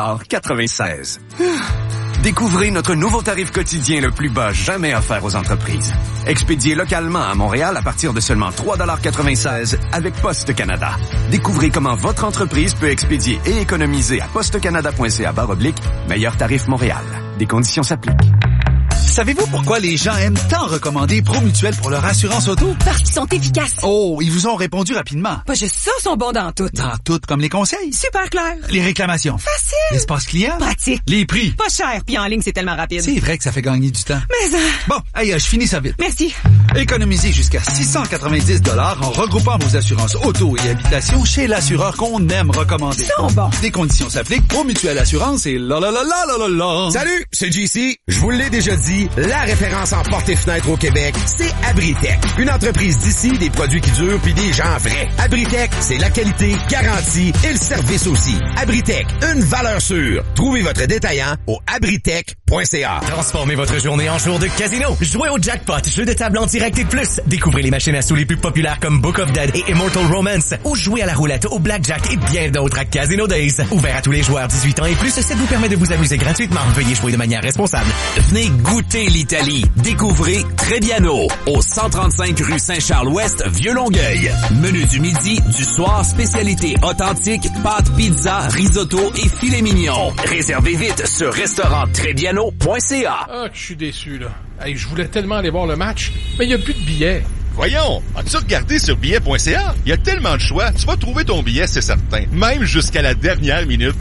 3,96 $. Découvrez notre nouveau tarif quotidien le plus bas jamais offert aux entreprises. Expédié localement à Montréal à partir de seulement 3,96 $ avec Poste Canada. Découvrez comment votre entreprise peut expédier et économiser à postecanada.ca/meilleur tarif Montréal. Des conditions s'appliquent. Savez-vous pourquoi les gens aiment tant recommander ProMutuel pour leur assurance auto? Parce qu'ils sont efficaces. Oh, ils vous ont répondu rapidement. Pas juste ça, sont bons dans tout. Dans tout, comme les conseils. Super clair. Les réclamations. Facile. L'espace client. Pratique. Les prix. Pas cher, puis en ligne, c'est tellement rapide. C'est vrai que ça fait gagner du temps. Mais Bon, je finis ça vite. Merci. Économisez jusqu'à 690 $ en regroupant vos assurances auto et habitation chez l'assureur qu'on aime recommander. Ils sont bons. Des conditions s'appliquent. ProMutuel Assurance et la. Salut, c'est JC. Je vous l'ai déjà dit, la référence en porte et fenêtre au Québec, c'est Abritech. Une entreprise d'ici, des produits qui durent puis des gens vrais. Abritech, c'est la qualité, garantie et le service aussi. Abritech, une valeur sûre. Trouvez votre détaillant au abritech.ca. Transformez votre journée en jour de casino. Jouez au jackpot, jeu de table en direct et plus. Découvrez les machines à sous les plus populaires comme Book of Dead et Immortal Romance. Ou jouez à la roulette, au blackjack et bien d'autres à Casino Days. Ouvert à tous les joueurs 18 ans et plus, ça vous permet de vous amuser gratuitement. Veuillez jouer de manière responsable. Venez goûter l'Italie. Découvrez Trebbiano, au 135 rue Saint-Charles-Ouest, Vieux-Longueuil. Menu du midi, du soir, spécialité authentique, pâtes, pizza, risotto et filet mignon. Réservez vite sur restauranttrebbiano.ca. Ah, je suis déçu, là. Hey, je voulais tellement aller voir le match, mais il n'y a plus de billets. Voyons, as-tu regardé sur billet.ca? Il y a tellement de choix, tu vas trouver ton billet, c'est certain. Même jusqu'à la dernière minute.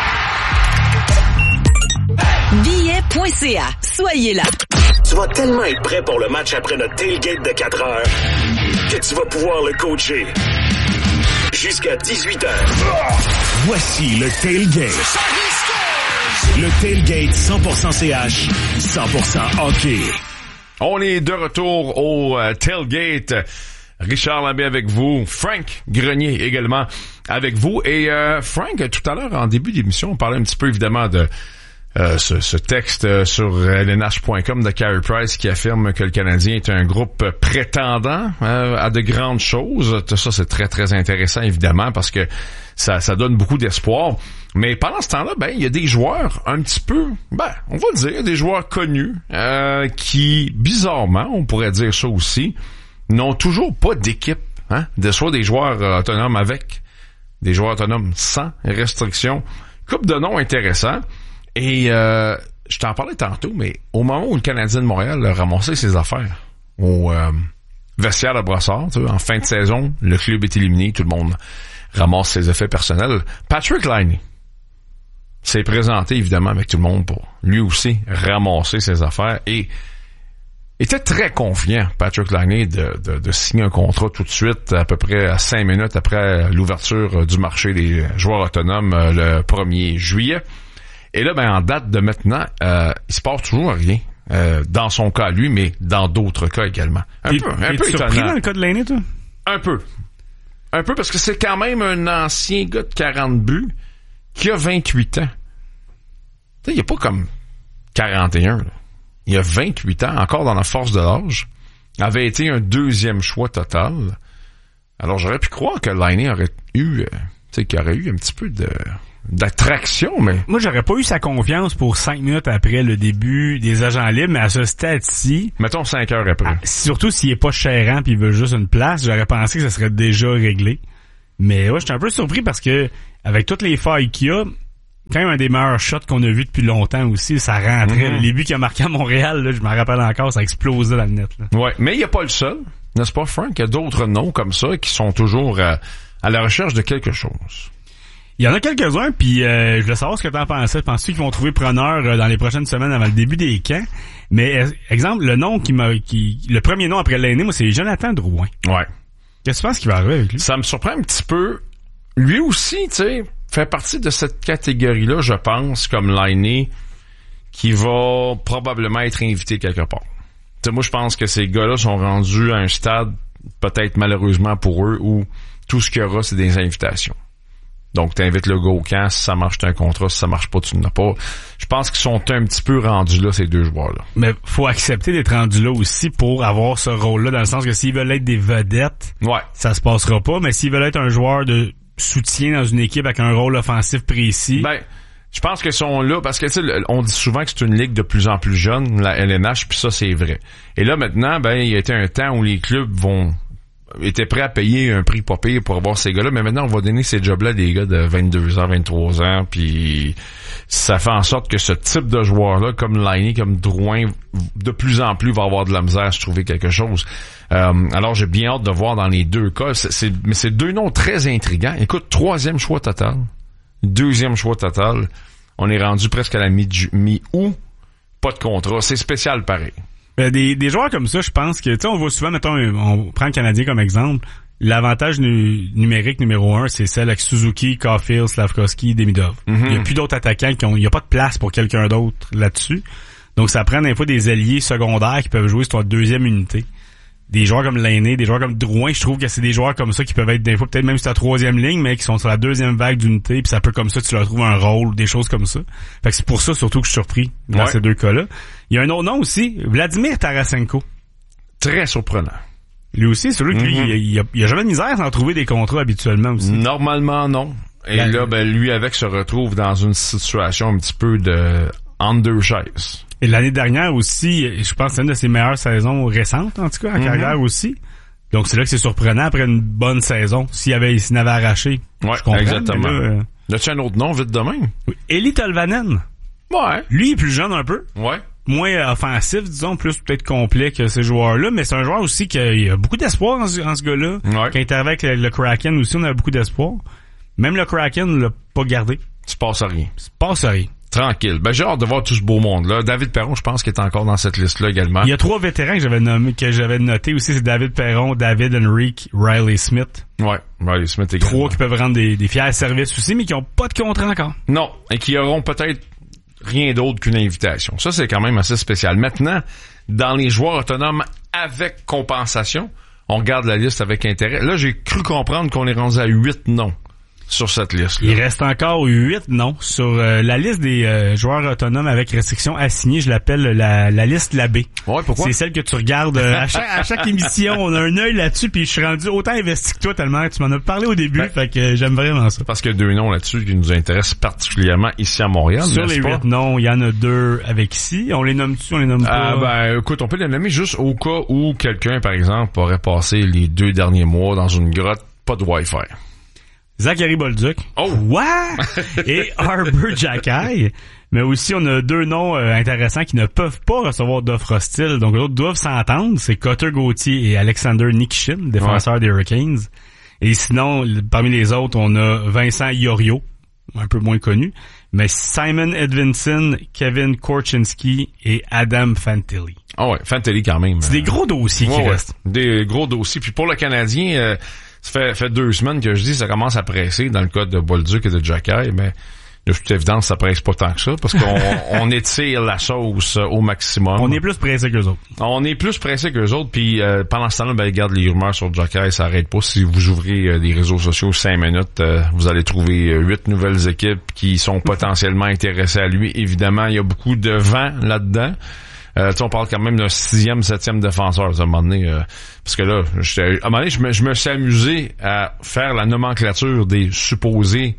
Billet.ca. Soyez là. Tu vas tellement être prêt pour le match après notre tailgate de 4 heures que tu vas pouvoir le coacher jusqu'à 18h. Voici le tailgate. Le tailgate 100% CH, 100% hockey. On est de retour au tailgate. Richard Labbé avec vous, Frank Grenier également avec vous. Et Frank, tout à l'heure, en début d'émission, on parlait un petit peu évidemment de ce texte sur LNH.com de Carey Price qui affirme que le Canadien est un groupe prétendant à de grandes choses. Tout ça, c'est très, très intéressant, évidemment, parce que ça donne beaucoup d'espoir. Mais pendant ce temps-là, il y a des joueurs un petit peu, on va dire, des joueurs connus qui, bizarrement, on pourrait dire ça aussi, n'ont toujours pas d'équipe, soit des joueurs autonomes avec, des joueurs autonomes sans restriction. Couple de noms intéressants. Et je t'en parlais tantôt, mais au moment où le Canadien de Montréal a ramassé ses affaires au vestiaire de Brossard. En fin de saison, le club est éliminé, tout le monde ramasse ses effets personnels. Patrik Laine s'est présenté évidemment avec tout le monde pour lui aussi ramasser ses affaires et était très confiant, Patrik Laine, de signer un contrat tout de suite, à peu près à 5 minutes après l'ouverture du marché des joueurs autonomes le 1er juillet. Et là, en date de maintenant, il se passe toujours rien. Dans son cas, lui, mais dans d'autres cas également. Un peu surpris dans le cas de Laine, toi? Un peu parce que c'est quand même un ancien gars de 40 buts qui a 28 ans. Tu sais, il a pas comme 41, là. Il a 28 ans, encore dans la force de l'âge. Avait été un 2e choix total. Alors, j'aurais pu croire que Laine aurait eu, qu'il aurait eu un petit peu d'attraction, mais... Moi, j'aurais pas eu sa confiance pour 5 minutes après le début des agents libres, mais à ce stade-ci... Mettons 5 heures après. Surtout s'il est pas chérant pis il veut juste une place, j'aurais pensé que ça serait déjà réglé. Mais ouais, j'étais un peu surpris parce que, avec toutes les failles qu'il y a, quand même un des meilleurs shots qu'on a vu depuis longtemps aussi, ça rentrait. Les buts qu'il a marqué à Montréal, là, je m'en rappelle encore, ça explosait dans le net. Là. Ouais, mais il n'y a pas le seul, n'est-ce pas, Frank? Il y a d'autres noms comme ça qui sont toujours à la recherche de quelque chose. Il y en a quelques-uns, puis je voulais savoir ce que t'en pensais. Penses-tu qu'ils vont trouver preneur dans les prochaines semaines avant le début des camps? Mais, exemple, le nom le premier nom après Laine, moi, c'est Jonathan Drouin. Ouais. Qu'est-ce que tu penses qu'il va arriver avec lui? Ça me surprend un petit peu. Lui aussi, tu sais, fait partie de cette catégorie-là, je pense, comme Laine, qui va probablement être invité quelque part. Tu sais, moi, je pense que ces gars-là sont rendus à un stade, peut-être malheureusement pour eux, où tout ce qu'il y aura, c'est des invitations. Donc, t'invites le gars au camp, si ça marche, t'as un contrat, si ça marche pas, tu n'en as pas. Je pense qu'ils sont un petit peu rendus là, ces deux joueurs-là. Mais faut accepter d'être rendus là aussi pour avoir ce rôle-là, dans le sens que s'ils veulent être des vedettes, ça se passera pas, mais s'ils veulent être un joueur de soutien dans une équipe avec un rôle offensif précis... Je pense qu'ils sont là parce que, tu sais, on dit souvent que c'est une ligue de plus en plus jeune, la LNH, puis ça, c'est vrai. Et là, maintenant, il y a été un temps où les clubs étaient prêts à payer un prix pas pire pour avoir ces gars-là, mais maintenant, on va donner ces jobs-là à des gars de 22 ans, 23 ans, puis ça fait en sorte que ce type de joueur-là, comme Laine, comme Drouin, de plus en plus va avoir de la misère à se trouver quelque chose. Alors, j'ai bien hâte de voir dans les deux cas. Mais c'est deux noms très intrigants. Écoute, 3e choix total, 2e choix total. On est rendu presque à la mi-août. Pas de contrat. C'est spécial pareil. Des joueurs comme ça, je pense que, tu sais, on voit souvent, mettons, on prend le Canadien comme exemple, l'avantage numérique numéro 1, c'est celle avec Suzuki, Caulfield, Slafkovsky, Demidov. Il y a plus d'autres attaquants il y a pas de place pour quelqu'un d'autre là-dessus. Donc, ça prend des fois des alliés secondaires qui peuvent jouer sur la 2e unité. Des joueurs comme Laine, des joueurs comme Drouin, je trouve que c'est des joueurs comme ça qui peuvent être des fois peut-être même sur la 3e ligne, mais qui sont sur la 2e vague d'unité, puis ça peut comme ça tu leur trouves un rôle, des choses comme ça. Fait que c'est pour ça surtout que je suis surpris dans ces deux cas-là. Il y a un autre nom aussi, Vladimir Tarasenko. Très surprenant. Lui aussi, c'est lui qu'il il a jamais de misère à en trouver des contrats habituellement aussi. Normalement non. Et là, lui avec se retrouve dans une situation un petit peu de entre deux chaises. Et l'année dernière aussi, je pense que c'est une de ses meilleures saisons récentes, en tout cas, en carrière aussi. Donc, c'est là que c'est surprenant après une bonne saison. S'il n'avait arraché, je comprends. Exactement. As-tu un autre nom, vite de même? Oui. Eli Tolvanen. Ouais. Lui, il est plus jeune un peu. Ouais. Moins offensif, disons, plus peut-être complet que ces joueurs-là. Mais c'est un joueur aussi qui a beaucoup d'espoir en ce gars-là. Ouais. Quand il est arrivé avec le Kraken aussi, on avait beaucoup d'espoir. Même le Kraken l'a pas gardé. Il se passe rien. Tranquille. J'ai hâte de voir tout ce beau monde-là. David Perron, je pense qu'il est encore dans cette liste-là également. Il y a 3 vétérans que j'avais noté aussi. C'est David Perron, David Henrique, Riley Smith. Ouais, Riley Smith également. 3 qui peuvent rendre des fiers services aussi, mais qui ont pas de contrat encore. Non, et qui auront peut-être rien d'autre qu'une invitation. Ça, c'est quand même assez spécial. Maintenant, dans les joueurs autonomes avec compensation, on regarde la liste avec intérêt. Là, j'ai cru comprendre qu'on est rendu à 8 noms sur cette liste-là. Il reste encore 8 noms sur la liste des joueurs autonomes avec restriction assignée. Je l'appelle la liste Labbé. Ouais, pourquoi? C'est celle que tu regardes à chaque émission. On a un œil là-dessus, puis je suis rendu autant investi que toi tellement tu m'en as parlé au début. Fait que j'aime vraiment ça. Parce qu'il y a 2 noms là-dessus qui nous intéressent particulièrement ici à Montréal. Sur les 8 noms, il y en a 2 avec ici. On les nomme-tu? On les nomme pas? Écoute, on peut les nommer juste au cas où quelqu'un, par exemple, aurait passé les 2 derniers mois dans une grotte, pas de Wi-Fi. Zachary Bolduc. Oh! What? Et Arber Xhekaj. Mais aussi, on a 2 noms intéressants qui ne peuvent pas recevoir d'offres hostiles. Donc, l'autre doivent s'entendre. C'est Cutter Gauthier et Alexander Nikishin, défenseurs des Hurricanes. Et sinon, parmi les autres, on a Vincent Iorio, un peu moins connu. Mais Simon Edvinsson, Kevin Korchinski et Adam Fantilli. Ah ouais, Fantilli quand même. C'est des gros dossiers qui restent. Des gros dossiers. Puis pour le Canadien, ça fait 2 semaines que je dis ça commence à presser dans le cas de Bolduc et de Xhekaj, mais de toute évidence, ça presse pas tant que ça, parce qu'on étire la sauce au maximum. On est plus pressé qu'eux autres. On est plus pressé qu'eux autres, puis pendant ce temps-là, regarde les rumeurs sur Xhekaj, ça arrête pas. Si vous ouvrez les réseaux sociaux 5 minutes, vous allez trouver 8 nouvelles équipes qui sont potentiellement intéressées à lui. Évidemment, il y a beaucoup de vent là-dedans. On parle quand même d'un 6e, 7e défenseur, à un moment donné, parce que là, à un moment donné, je me suis amusé à faire la nomenclature des supposés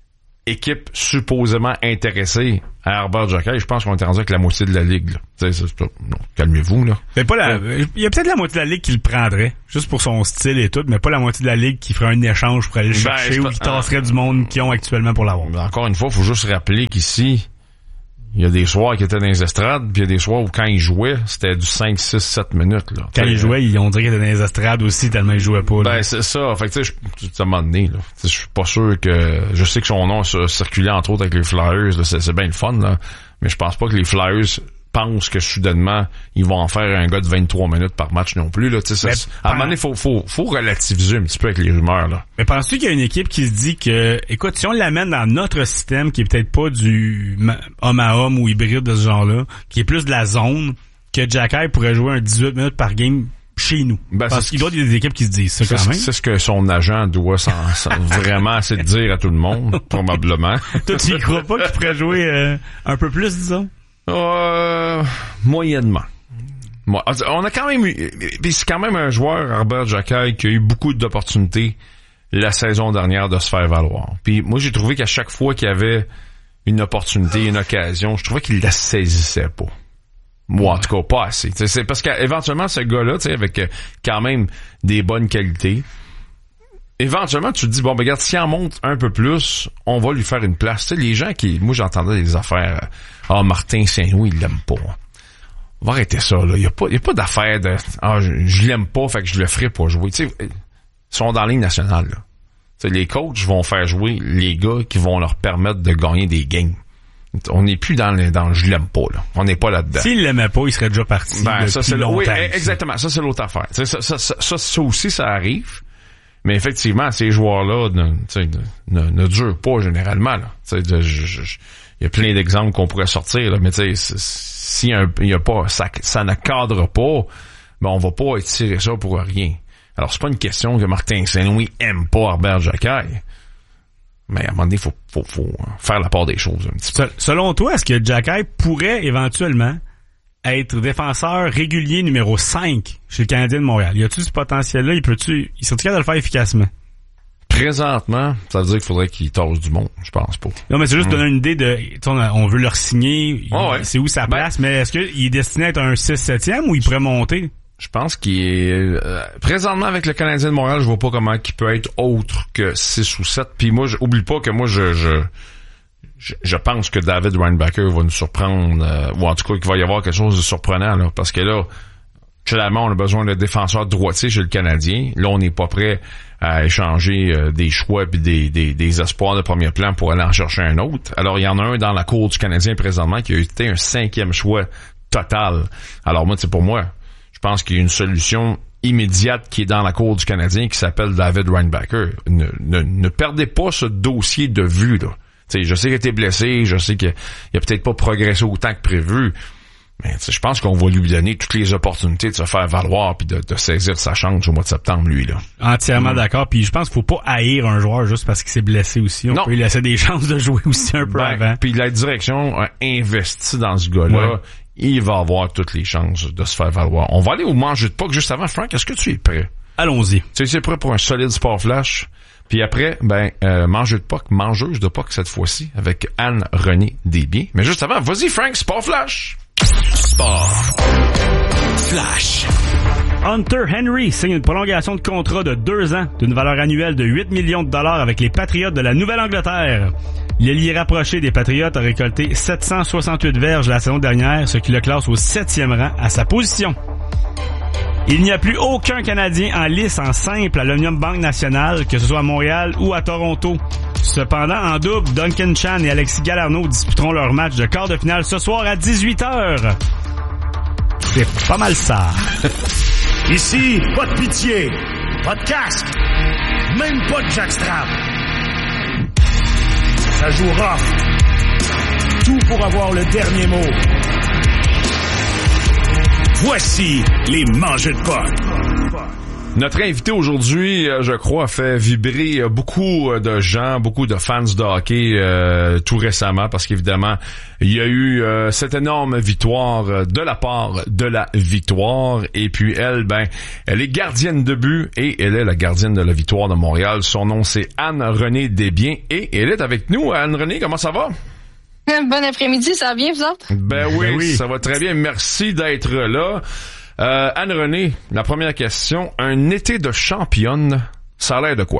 équipe supposément intéressée à Arber Xhekaj. Je pense qu'on est rendu avec la moitié de la ligue, là. Non, calmez-vous, là. Mais pas il y a peut-être la moitié de la ligue qui le prendrait, juste pour son style et tout, mais pas la moitié de la ligue qui ferait un échange pour aller le chercher ou qui tasserait du monde qu'ils ont actuellement pour l'avoir. Encore une fois, faut juste rappeler qu'ici, il y a des soirs qui étaient dans les estrades, puis il y a des soirs où quand ils jouaient, c'était du 5, 6, 7 minutes, là. Quand ils jouaient, on dirait qu'ils étaient dans les estrades aussi, tellement ils jouaient pas, là. Ben, c'est ça. Fait que, tu sais, à un moment donné, là. Je suis pas sûr que, je sais que son nom circulait entre autres avec les Flyers, là. C'est bien le fun, là. Mais je pense pas que les Flyers pensent que soudainement, ils vont en faire un gars de 23 minutes par match non plus, là. Tu sais, à un moment donné, faut relativiser un petit peu avec les rumeurs, là. Mais penses-tu qu'il y a une équipe qui se dit que, écoute, si on l'amène dans notre système, qui est peut-être pas du homme à homme ou hybride de ce genre-là, qui est plus de la zone, que Xhekaj pourrait jouer un 18 minutes par game chez nous? Parce qu'il doit y avoir des équipes qui se disent ça quand même. C'est ce que son agent doit vraiment essayer de dire à tout le monde, probablement. Toi, tu y crois pas qu'il pourrait jouer un peu plus, disons? Moyennement. On a quand même eu, puis c'est quand même un joueur, Arber Xhekaj, qui a eu beaucoup d'opportunités la saison dernière de se faire valoir. Puis moi, j'ai trouvé qu'à chaque fois qu'il y avait une opportunité, une occasion, je trouvais qu'il la saisissait pas. Moi, en tout cas, pas assez. T'sais, c'est parce qu'éventuellement, ce gars-là, avec quand même des bonnes qualités, éventuellement, tu te dis, bon, ben regarde, s'il en monte un peu plus, on va lui faire une place. T'sais, les gens qui... Moi, j'entendais des affaires... Martin Saint-Louis, il l'aime pas. On va arrêter ça, là. Il y a pas d'affaire de... je l'aime pas, fait que je le ferai pas jouer. Tu sais, ils sont dans la ligne nationale, là. T'sais, les coachs vont faire jouer les gars qui vont leur permettre de gagner des games. On n'est plus dans je l'aime pas, là. On n'est pas là-dedans. S'il l'aimait pas, il serait déjà parti. Ben, ça, c'est longtemps. Oui, exactement. Ça, c'est l'autre affaire. Ça aussi, ça arrive. Mais effectivement, ces joueurs-là ne durent pas généralement, là. Il y a plein d'exemples qu'on pourrait sortir, là, mais si il y a pas, ça ne cadre pas, ben on va pas étirer ça pour rien. Alors, c'est pas une question que Martin Saint-Louis aime pas Arber Xhekaj. Mais à un moment donné, faut faire la part des choses un petit peu. Selon toi, est-ce que Xhekaj pourrait éventuellement être défenseur régulier numéro 5 chez le Canadien de Montréal? Y a-tu ce potentiel-là? Il serait-tu capable de le faire efficacement? Présentement, ça veut dire qu'il faudrait qu'il tasse du monde, je pense pas. Non, mais c'est juste donner une idée de, on veut le re-signer, c'est où sa place, mais est-ce qu'il est destiné à être un 6-7e ou il pourrait monter? Je pense qu'il est... présentement, avec le Canadien de Montréal, je vois pas comment il peut être autre que 6 ou 7. Puis moi, oublie pas que moi, je pense que David Reinbacher va nous surprendre, ou en tout cas qu'il va y avoir quelque chose de surprenant, là, parce que là, clairement, on a besoin de défenseurs droitiers chez le Canadien. Là, on n'est pas prêt à échanger des choix puis des espoirs de premier plan pour aller en chercher un autre. Alors, il y en a un dans la cour du Canadien présentement qui a été un 5e choix total. Alors moi, c'est pour moi, je pense qu'il y a une solution immédiate qui est dans la cour du Canadien qui s'appelle David Reinbacher. Ne perdez pas ce dossier de vue, là. T'sais, je sais qu'il a été blessé, je sais qu'il a peut-être pas progressé autant que prévu, mais je pense qu'on va lui donner toutes les opportunités de se faire valoir puis de saisir sa chance au mois de septembre, lui, là. Entièrement d'accord. Puis je pense qu'il faut pas haïr un joueur juste parce qu'il s'est blessé aussi. On peut lui laisser des chances de jouer aussi un peu avant. Puis la direction a investi dans ce gars-là. Ouais. Il va avoir toutes les chances de se faire valoir. On va aller au manger de puck juste avant. Frank, est-ce que tu es prêt? Allons-y. Tu es prêt pour un solide sport flash? Puis après, mangeuse de puck cette fois-ci, avec Anne-Renée Desbiens. Mais juste avant, vas-y Frank, sport flash! Sport flash. Hunter Henry signe une prolongation de contrat de 2 ans d'une valeur annuelle de 8 millions de dollars avec les Patriots de la Nouvelle-Angleterre. L'ailier rapproché des Patriots a récolté 768 verges la saison dernière, ce qui le classe au 7e rang à sa position. Il n'y a plus aucun Canadien en lice en simple à l'Omnium Banque Nationale, que ce soit à Montréal ou à Toronto. Cependant, en double, Duncan Chan et Alexis Galarneau disputeront leur match de quart de finale ce soir à 18h. C'est pas mal ça. Ici, pas de pitié, pas de casque, même pas de jackstrap. Ça joue rough. Tout pour avoir le dernier mot. Voici les mangeux de potes. Notre invité aujourd'hui, je crois, fait vibrer beaucoup de gens, beaucoup de fans de hockey tout récemment, parce qu'évidemment, il y a eu cette énorme victoire de la part de la victoire. Et puis elle, elle est gardienne de but et elle est la gardienne de la victoire de Montréal. Son nom, c'est Anne-Renée Desbiens et elle est avec nous. Anne-Renée, comment ça va? Bon après-midi, ça va bien, vous autres? Ben oui, ça va très bien. Merci d'être là. Anne-Renée, la première question. Un été de championne, ça a l'air de quoi?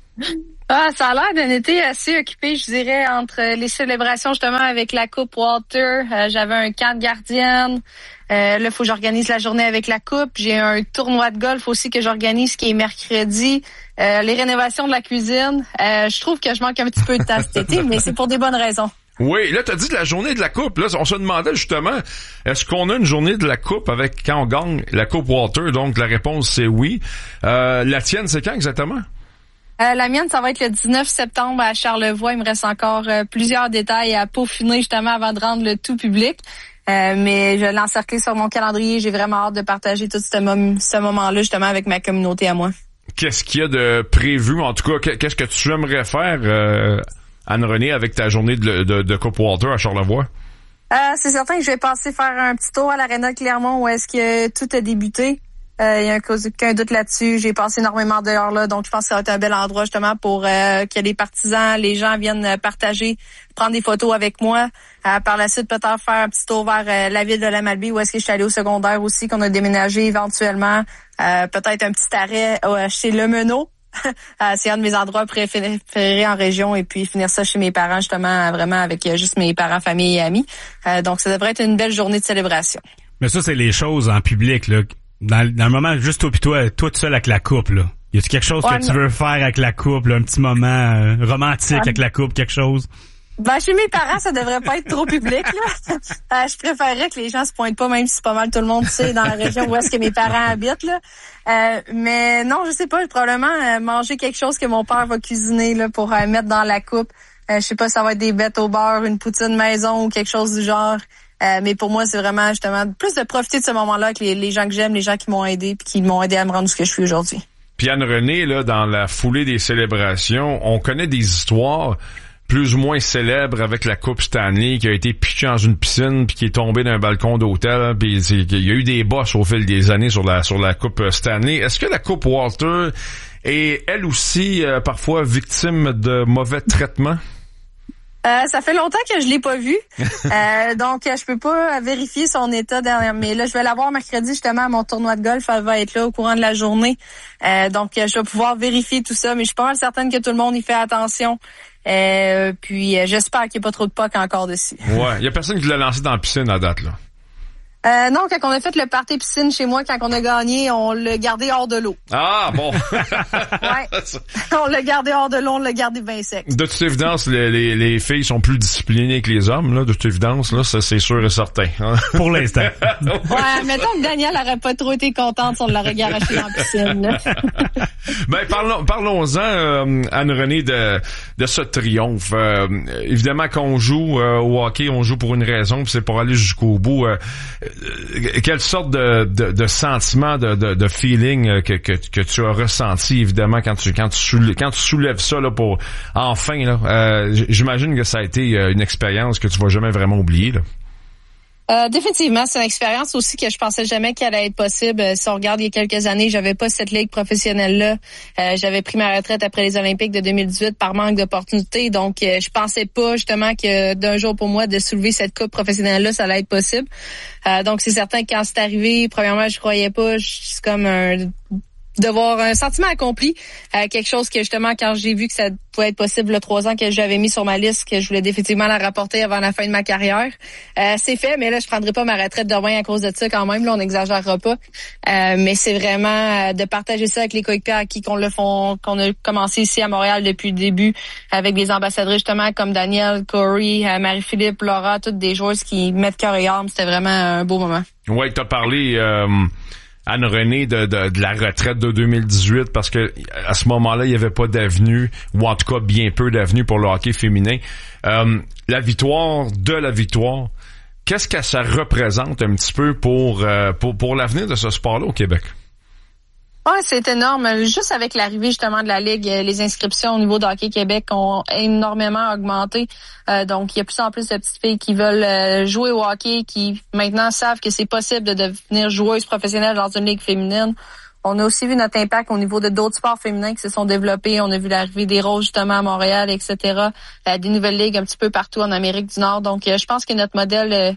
Ça a l'air d'un été assez occupé, je dirais, entre les célébrations justement avec la Coupe Walter. J'avais un camp de gardienne. Là, il faut que j'organise la journée avec la Coupe. J'ai un tournoi de golf aussi que j'organise qui est mercredi. Les rénovations de la cuisine. Je trouve que je manque un petit peu de temps cet été, mais c'est pour des bonnes raisons. Oui, là, t'as dit de la journée de la Coupe. Là, on se demandait justement, est-ce qu'on a une journée de la Coupe avec quand on gagne la Coupe Walter? Donc, la réponse, c'est oui. La tienne, c'est quand exactement? La mienne, ça va être le 19 septembre à Charlevoix. Il me reste encore plusieurs détails à peaufiner justement avant de rendre le tout public. Mais je l'ai encerclé sur mon calendrier. J'ai vraiment hâte de partager tout ce moment-là justement avec ma communauté à moi. Qu'est-ce qu'il y a de prévu? En tout cas, qu'est-ce que tu aimerais faire, Anne-Renée, avec ta journée de Coupe Walter à Charlevoix? C'est certain que je vais passer faire un petit tour à l'Aréna Clermont où est-ce que tout a débuté. Il y a aucun doute là-dessus. J'ai passé énormément d'heures là, donc je pense que ça va être un bel endroit justement pour que les partisans, les gens viennent partager, prendre des photos avec moi. Par la suite, peut-être faire un petit tour vers la ville de la Malbaie où est-ce que je suis allée au secondaire aussi, qu'on a déménagé éventuellement. Peut-être un petit arrêt chez Le Meneau. C'est un de mes endroits préférés en région et puis finir ça chez mes parents justement vraiment avec juste mes parents, famille et amis. Donc ça devrait être une belle journée de célébration. Mais ça c'est les choses en public là. Dans le moment juste toi tout seul avec la coupe là. Y a-tu quelque chose que tu veux faire avec la coupe là, un petit moment romantique avec la coupe, quelque chose? Chez mes parents, ça devrait pas être trop public, là. Je préférerais que les gens se pointent pas, même si c'est pas mal tout le monde, tu sais, dans la région où est-ce que mes parents habitent, là. Mais non, je sais pas, probablement manger quelque chose que mon père va cuisiner, là, pour mettre dans la coupe. Je sais pas, ça va être des bêtes au beurre, une poutine maison ou quelque chose du genre. Mais pour moi, c'est vraiment, justement, plus de profiter de ce moment-là avec les gens que j'aime, les gens qui m'ont aidé puis qui m'ont aidé à me rendre ce que je suis aujourd'hui. Puis Anne-Renée, là, dans la foulée des célébrations, on connaît des histoires plus ou moins célèbre avec la Coupe Stanley qui a été pitchée dans une piscine puis qui est tombée d'un balcon d'hôtel, puis il y a eu des bosses au fil des années sur la Coupe Stanley. Est-ce que la Coupe Walter est elle aussi parfois victime de mauvais traitements? Ça fait longtemps que je l'ai pas vu. Donc je peux pas vérifier son état dernier, mais là je vais l'avoir mercredi justement à mon tournoi de golf, elle va être là au courant de la journée. Donc je vais pouvoir vérifier tout ça, mais je suis pas mal certaine que tout le monde y fait attention. Puis j'espère qu'il n'y a pas trop de POC encore dessus. Ouais, il y a personne qui l'a lancé dans la piscine à date là. Non, quand on a fait le party piscine chez moi, quand on a gagné, on l'a gardé hors de l'eau. Ah, bon. Ouais. On l'a gardé hors de l'eau, on l'a gardé bien sec. De toute évidence, les filles sont plus disciplinées que les hommes, là. De toute évidence, là, ça, c'est sûr et certain. Hein? Pour l'instant. Ouais, mettons que Daniel aurait pas trop été contente si on l'aurait garoché dans la piscine, là. Parlons-en, Anne-Renée, de ce triomphe. Évidemment, quand on joue au hockey, on joue pour une raison, puis c'est pour aller jusqu'au bout. Quelle sorte de sentiment, de feeling que tu as ressenti, évidemment, quand tu soulèves ça là pour enfin là, j'imagine que ça a été une expérience que tu vas jamais vraiment oublier là. Définitivement, c'est une expérience aussi que je pensais jamais qu'elle allait être possible. Si on regarde il y a quelques années, j'avais pas cette ligue professionnelle-là. J'avais pris ma retraite après les Olympiques de 2018 par manque d'opportunités. Donc, je pensais pas justement que d'un jour pour moi de soulever cette coupe professionnelle-là, ça allait être possible. Donc, c'est certain que quand c'est arrivé, premièrement, je croyais pas. C'est comme de voir un sentiment accompli, quelque chose que justement quand j'ai vu que ça pouvait être possible le 3 ans que j'avais mis sur ma liste, que je voulais définitivement la rapporter avant la fin de ma carrière, c'est fait, mais là je prendrai pas ma retraite demain à cause de ça quand même, là on n'exagérera pas, mais c'est vraiment de partager ça avec les coéquipiers à qui qu'on a commencé ici à Montréal depuis le début, avec des ambassadrices justement comme Danielle, Corey, Marie-Philippe, Laura, toutes des joueuses qui mettent cœur et âme, c'était vraiment un beau moment. Ouais, t'as parlé Anne-Renée de la retraite de 2018 parce que à ce moment-là, il n'y avait pas d'avenue, ou en tout cas bien peu d'avenue pour le hockey féminin. La victoire, qu'est-ce que ça représente un petit peu pour l'avenir de ce sport-là au Québec? Ouais, c'est énorme. Juste avec l'arrivée justement de la Ligue, les inscriptions au niveau de Hockey Québec ont énormément augmenté. Donc, il y a plus en plus de petites filles qui veulent jouer au hockey, qui maintenant savent que c'est possible de devenir joueuse professionnelle dans une ligue féminine. On a aussi vu notre impact au niveau de d'autres sports féminins qui se sont développés. On a vu l'arrivée des Roses justement à Montréal, etc. Des nouvelles ligues un petit peu partout en Amérique du Nord. Donc, je pense que notre modèle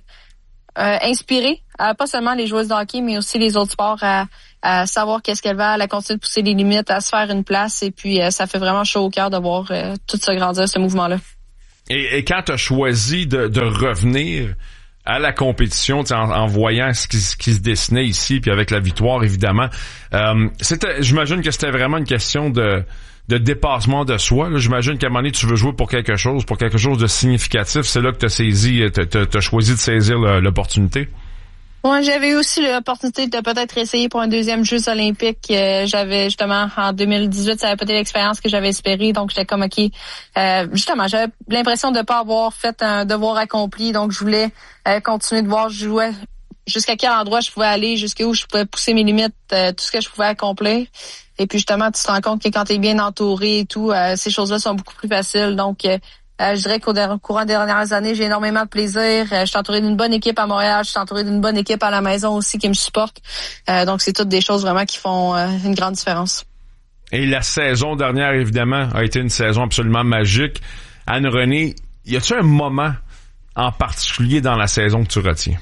inspiré, pas seulement les joueuses de hockey, mais aussi les autres sports à savoir qu'est-ce qu'elle va, à continuer de pousser les limites, à se faire une place, et puis ça fait vraiment chaud au cœur de voir tout ça grandir, ce mouvement-là. Et quand tu as choisi de revenir à la compétition, en voyant ce qui se dessinait ici, puis avec la victoire, évidemment, j'imagine que c'était vraiment une question de dépassement de soi. Là. J'imagine qu'à un moment donné, tu veux jouer pour quelque chose de significatif. C'est là que t'as choisi de saisir l'opportunité. Ouais, j'avais aussi l'opportunité de peut-être essayer pour un deuxième Jeux olympiques. J'avais justement en 2018, ça avait peut-être l'expérience que j'avais espérée, donc j'étais comme OK. Justement, j'avais l'impression de pas avoir fait un devoir accompli, donc je voulais continuer de voir je jouais jusqu'à quel endroit je pouvais aller, jusqu'où je pouvais pousser mes limites, tout ce que je pouvais accomplir. Et puis justement, tu te rends compte que quand tu es bien entouré et tout, ces choses-là sont beaucoup plus faciles. Donc je dirais qu'au courant des dernières années, j'ai énormément de plaisir. Je suis entourée d'une bonne équipe à Montréal. Je suis entourée d'une bonne équipe à la maison aussi qui me supporte. Donc, c'est toutes des choses vraiment qui font une grande différence. Et la saison dernière, évidemment, a été une saison absolument magique. Anne-Renée, y a-t-il un moment en particulier dans la saison que tu retiens?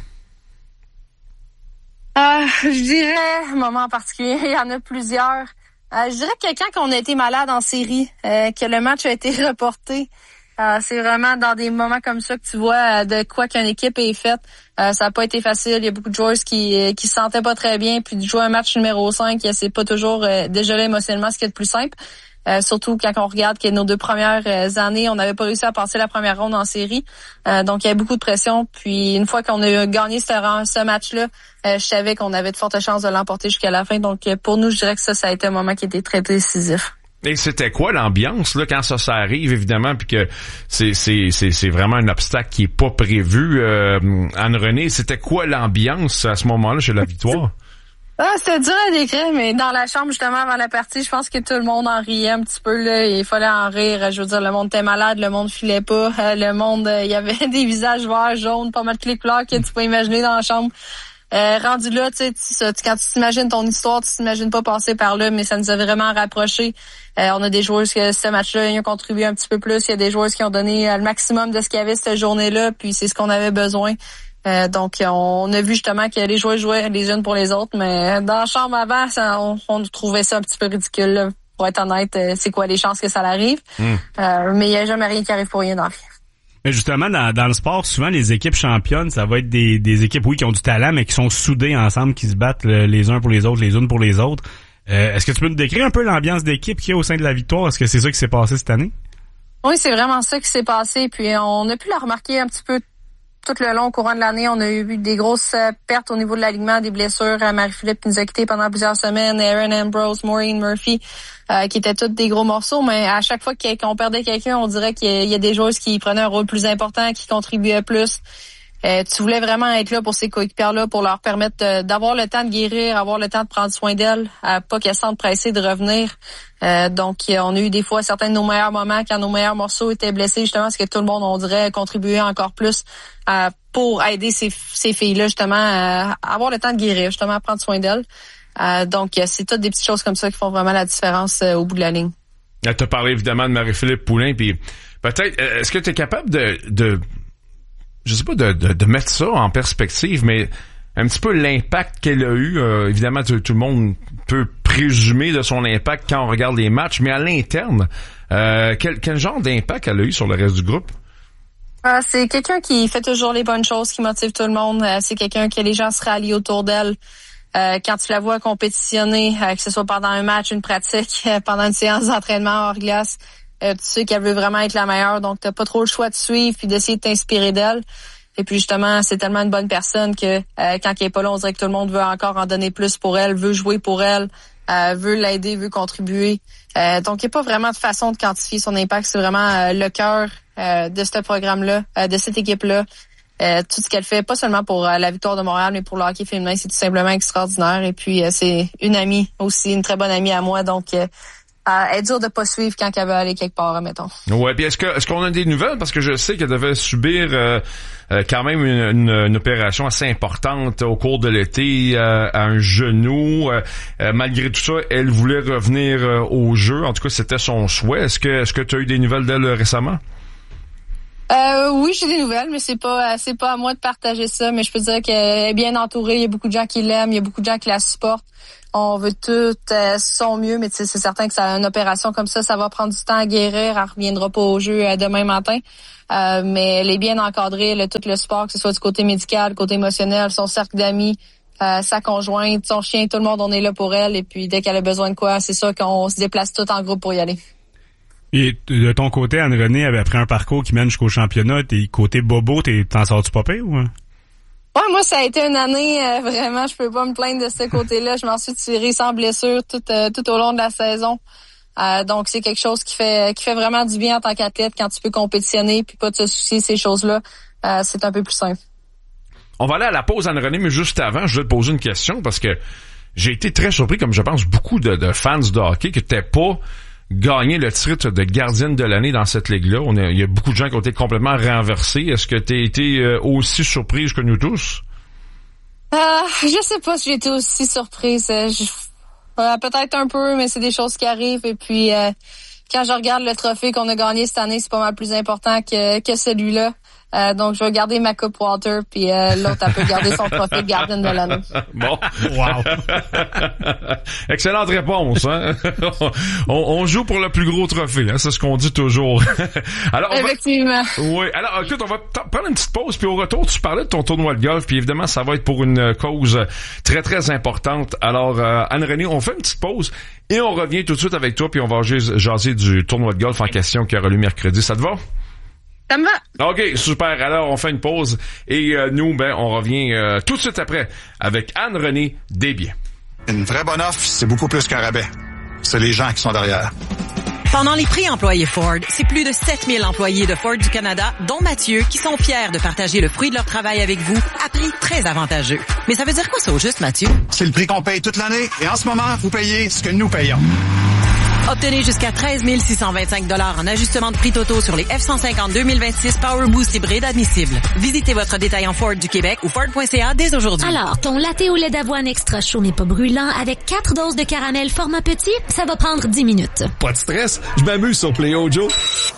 Je dirais un moment en particulier. Il y en a plusieurs. Je dirais que quand on a été malade en série, que le match a été reporté, c'est vraiment dans des moments comme ça que tu vois de quoi qu'une équipe est faite. Ça n'a pas été facile. Il y a beaucoup de joueurs qui se sentaient pas très bien. Puis de jouer un match numéro 5, c'est pas toujours déjà là émotionnellement ce qui est le plus simple. Surtout quand on regarde que nos 2 premières années, on n'avait pas réussi à passer la première ronde en série. Donc il y avait beaucoup de pression. Puis une fois qu'on a gagné ce match-là, je savais qu'on avait de fortes chances de l'emporter jusqu'à la fin. Donc pour nous, je dirais que ça a été un moment qui était très décisif. Et c'était quoi l'ambiance là quand ça arrive évidemment puis que c'est vraiment un obstacle qui est pas prévu, Anne-Renée, c'était quoi l'ambiance à ce moment-là chez la victoire? C'était dur à décrire, mais dans la chambre justement avant la partie, je pense que tout le monde en riait un petit peu là, il fallait en rire. Je veux dire, le monde était malade, le monde filait pas, le monde, il y avait des visages verts, jaunes, pas mal de couleurs que tu peux imaginer dans la chambre. Rendu là, tu sais, quand tu t'imagines ton histoire, tu t'imagines pas passer par là, mais ça nous a vraiment rapprochés. On a des joueurs que ce match-là, ils ont contribué un petit peu plus. Il y a des joueurs qui ont donné le maximum de ce qu'il y avait cette journée-là, puis c'est ce qu'on avait besoin. Donc, on a vu justement que les joueurs jouaient les unes pour les autres, mais dans la chambre avant, on trouvait ça un petit peu ridicule, là. Pour être honnête, c'est quoi les chances que ça l'arrive? Mais il n'y a jamais rien qui arrive pour rien dans la vie. Mais justement, dans le sport, souvent, les équipes championnes, ça va être des équipes, oui, qui ont du talent, mais qui sont soudées ensemble, qui se battent les uns pour les autres, les unes pour les autres. Est-ce que tu peux nous décrire un peu l'ambiance d'équipe qu'il y a au sein de la victoire? Est-ce que c'est ça qui s'est passé cette année? Oui, c'est vraiment ça qui s'est passé. Puis on a pu la remarquer un petit peu tout le long au courant de l'année. On a eu des grosses pertes au niveau de l'alignement, des blessures. Marie-Philippe qui nous a quittés pendant plusieurs semaines, Aaron Ambrose, Maureen Murphy, qui étaient tous des gros morceaux. Mais à chaque fois qu'on perdait quelqu'un, on dirait qu'il y a des joueurs qui prenaient un rôle plus important, qui contribuaient plus. Tu voulais vraiment être là pour ces coéquipières-là, pour leur permettre d'avoir le temps de guérir, avoir le temps de prendre soin d'elles, pas qu'elles se sentent pressées de revenir. Donc, on a eu des fois certains de nos meilleurs moments quand nos meilleurs morceaux étaient blessés, justement, parce que tout le monde, on dirait, contribuait encore plus pour aider ces filles-là, justement, à avoir le temps de guérir, justement, à prendre soin d'elles. Donc, c'est toutes des petites choses comme ça qui font vraiment la différence au bout de la ligne. Tu as parlé évidemment de Marie-Philippe Poulin, puis peut-être, est-ce que tu es capable de je sais pas, de mettre ça en perspective, mais un petit peu l'impact qu'elle a eu, évidemment tout le monde peut présumer de son impact quand on regarde les matchs, mais à l'interne, quel genre d'impact elle a eu sur le reste du groupe? C'est quelqu'un qui fait toujours les bonnes choses, qui motive tout le monde. C'est quelqu'un que les gens se rallient autour d'elle. Quand tu la vois compétitionner, que ce soit pendant un match, une pratique, pendant une séance d'entraînement hors glace, tu sais qu'elle veut vraiment être la meilleure, donc t'as pas trop le choix de suivre puis d'essayer de t'inspirer d'elle. Et puis justement, c'est tellement une bonne personne que quand elle est pas là, on dirait que tout le monde veut encore en donner plus pour elle, veut jouer pour elle, veut l'aider, veut contribuer. Donc il n'y a pas vraiment de façon de quantifier son impact, c'est vraiment le cœur de ce programme-là, de cette équipe-là. Tout ce qu'elle fait, pas seulement pour la victoire de Montréal, mais pour le hockey féminin, c'est tout simplement extraordinaire. Et puis c'est une amie aussi, une très bonne amie à moi, donc elle est dure de pas suivre quand elle veut aller quelque part, mettons. Ouais, puis est-ce qu'on a des nouvelles, parce que je sais qu'elle devait subir quand même une opération assez importante au cours de l'été à un genou. Malgré tout ça, elle voulait revenir au jeu. En tout cas, c'était son souhait. Est-ce que tu as eu des nouvelles d'elle récemment? Oui, j'ai des nouvelles, mais c'est pas à moi de partager ça, mais je peux dire qu'elle est bien entourée, il y a beaucoup de gens qui l'aiment, il y a beaucoup de gens qui la supportent. On veut tout son mieux, mais c'est certain que une opération comme ça va prendre du temps à guérir, elle reviendra pas au jeu demain matin. Mais elle est bien encadrée, elle a tout le support, que ce soit du côté médical, du côté émotionnel, son cercle d'amis, sa conjointe, son chien, tout le monde, on est là pour elle, et puis dès qu'elle a besoin de quoi, c'est ça qu'on se déplace tout en groupe pour y aller. Et de ton côté, Anne-Renée, après un parcours qui mène jusqu'au championnat, t'es côté bobo, t'en sors-tu pas pire ou? Ouais, moi, ça a été une année, vraiment, je peux pas me plaindre de ce côté-là. Je m'en suis tirée sans blessure tout au long de la saison. Donc, c'est quelque chose qui fait vraiment du bien en tant qu'athlète quand tu peux compétitionner puis pas te soucier de ces choses-là. C'est un peu plus simple. On va aller à la pause, Anne-Renée, mais juste avant, je vais te poser une question parce que j'ai été très surpris, comme je pense beaucoup de fans de hockey, que t'aies pas gagné le titre de gardienne de l'année dans cette ligue-là. Il y a beaucoup de gens qui ont été complètement renversés. Est-ce que tu as été aussi surprise que nous tous? Je sais pas si j'ai été aussi surprise. Peut-être un peu, mais c'est des choses qui arrivent. Et puis, quand je regarde le trophée qu'on a gagné cette année, c'est pas mal plus important que celui-là. Donc, je vais garder ma coupe Walter, puis l'autre, elle peut garder son trophée de gardienne de l'année. Bon. Wow. Excellente réponse, hein? on joue pour le plus gros trophée, hein? C'est ce qu'on dit toujours. Alors, effectivement. Oui. Alors, écoute, on va prendre une petite pause, puis au retour, tu parlais de ton tournoi de golf, puis évidemment, ça va être pour une cause très, très importante. Alors, Anne-Renée, on fait une petite pause, et on revient tout de suite avec toi, puis on va jaser du tournoi de golf en question qui aura lieu mercredi. Ça te va? Ça me va. OK, super. Alors, on fait une pause et nous, on revient tout de suite après avec Anne-Renée Desbiens. Une vraie bonne offre, c'est beaucoup plus qu'un rabais. C'est les gens qui sont derrière. Pendant les prix employés Ford, c'est plus de 7000 employés de Ford du Canada, dont Mathieu, qui sont fiers de partager le fruit de leur travail avec vous à prix très avantageux. Mais ça veut dire quoi ça au juste, Mathieu? C'est le prix qu'on paye toute l'année et en ce moment, vous payez ce que nous payons. Obtenez jusqu'à 13 625 $ en ajustement de prix totaux sur les F-150 2026 Power Boost hybride admissibles. Visitez votre détaillant Ford du Québec ou Ford.ca dès aujourd'hui. Alors, ton latte au lait d'avoine extra chaud mais pas brûlant avec 4 doses de caramel format petit, ça va prendre 10 minutes. Pas de stress, je m'amuse sur Play-O Joe.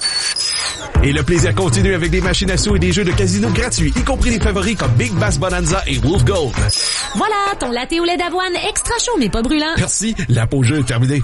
Et le plaisir continue avec des machines à sous et des jeux de casino gratuits, y compris des favoris comme Big Bass Bonanza et Wolf Gold. Voilà, ton latte au lait d'avoine extra chaud mais pas brûlant. Merci, la pause jeu est terminée.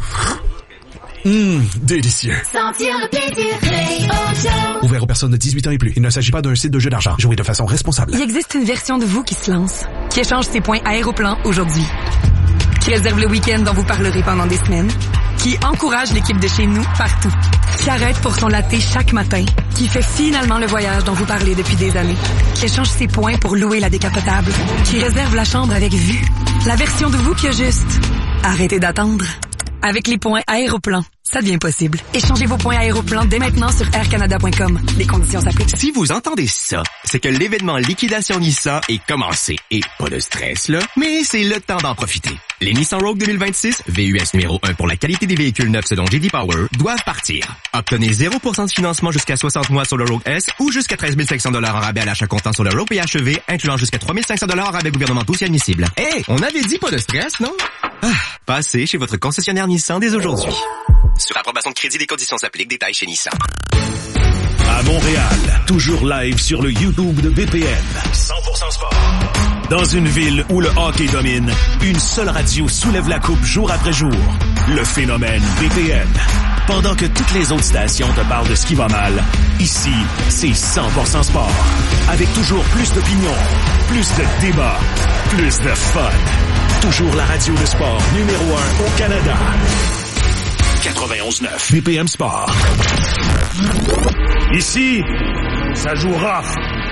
Délicieux. Sentir le plaisir Play-O-Joe. Ouvert aux personnes de 18 ans et plus. Il ne s'agit pas d'un site de jeu d'argent. Jouez de façon responsable. Il existe une version de vous qui se lance, qui échange ses points Aéroplan aujourd'hui, qui réserve le week-end dont vous parlerez pendant des semaines, qui encourage l'équipe de chez nous partout, qui arrête pour son latte chaque matin, qui fait finalement le voyage dont vous parlez depuis des années, qui échange ses points pour louer la décapotable, qui réserve la chambre avec vue. La version de vous qui a juste arrêtez d'attendre. Avec les points Aéroplan, ça devient possible. Échangez vos points Aéroplan dès maintenant sur aircanada.com. Les conditions s'appliquent. Si vous entendez ça, c'est que l'événement Liquidation Nissan est commencé. Et pas de stress, là, mais c'est le temps d'en profiter. Les Nissan Rogue 2026, VUS numéro 1 pour la qualité des véhicules neufs selon J.D. Power, doivent partir. Obtenez 0% de financement jusqu'à 60 mois sur le Rogue S ou jusqu'à 13 500 $ en rabais à l'achat comptant sur le Rogue PHEV, incluant jusqu'à 3 500 $ en rabais gouvernementaux si admissible. Hey, on avait dit pas de stress, non? Passez chez votre concessionnaire Nissan dès aujourd'hui. Sur approbation de crédit, des conditions s'appliquent. Détails chez Nissan. À Montréal, toujours live sur le YouTube de BPM. 100% sport. Dans une ville où le hockey domine, une seule radio soulève la coupe jour après jour. Le phénomène BPM. Pendant que toutes les autres stations te parlent de ce qui va mal, ici, c'est 100% sport. Avec toujours plus d'opinions, plus de débats, plus de fun. Toujours la radio de sport numéro 1 au Canada. 91.9 BPM Sport. Ici, ça joue rough.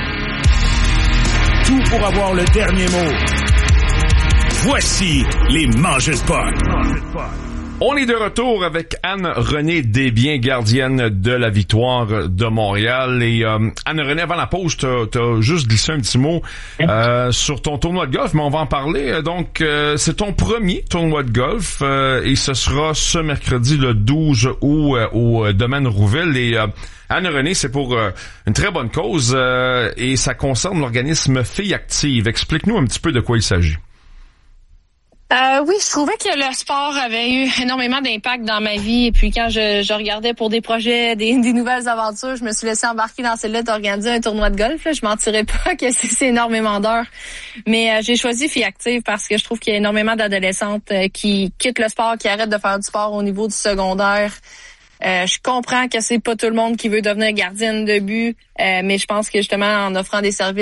Tout pour avoir le dernier mot. Voici les mangeurs de potes. On est de retour avec Anne-Renée Desbiens, gardienne de la victoire de Montréal. Et Anne-Renée, avant la pause, t'as juste glissé un petit mot sur ton tournoi de golf, mais on va en parler. Donc, c'est ton premier tournoi de golf et ce sera ce mercredi, le 12 août, au domaine Rouville. Et Anne-Renée, c'est pour une très bonne cause et ça concerne l'organisme Filles Actives. Explique-nous un petit peu de quoi il s'agit. Oui, je trouvais que le sport avait eu énormément d'impact dans ma vie. Et puis quand je regardais pour des projets, des nouvelles aventures, je me suis laissée embarquer dans celle-là d'organiser un tournoi de golf. Là. Je mentirais pas que c'est énormément d'heures. Mais j'ai choisi Filles Actives parce que je trouve qu'il y a énormément d'adolescentes qui quittent le sport, qui arrêtent de faire du sport au niveau du secondaire. Je comprends que c'est pas tout le monde qui veut devenir gardienne de but, mais je pense que justement en offrant des services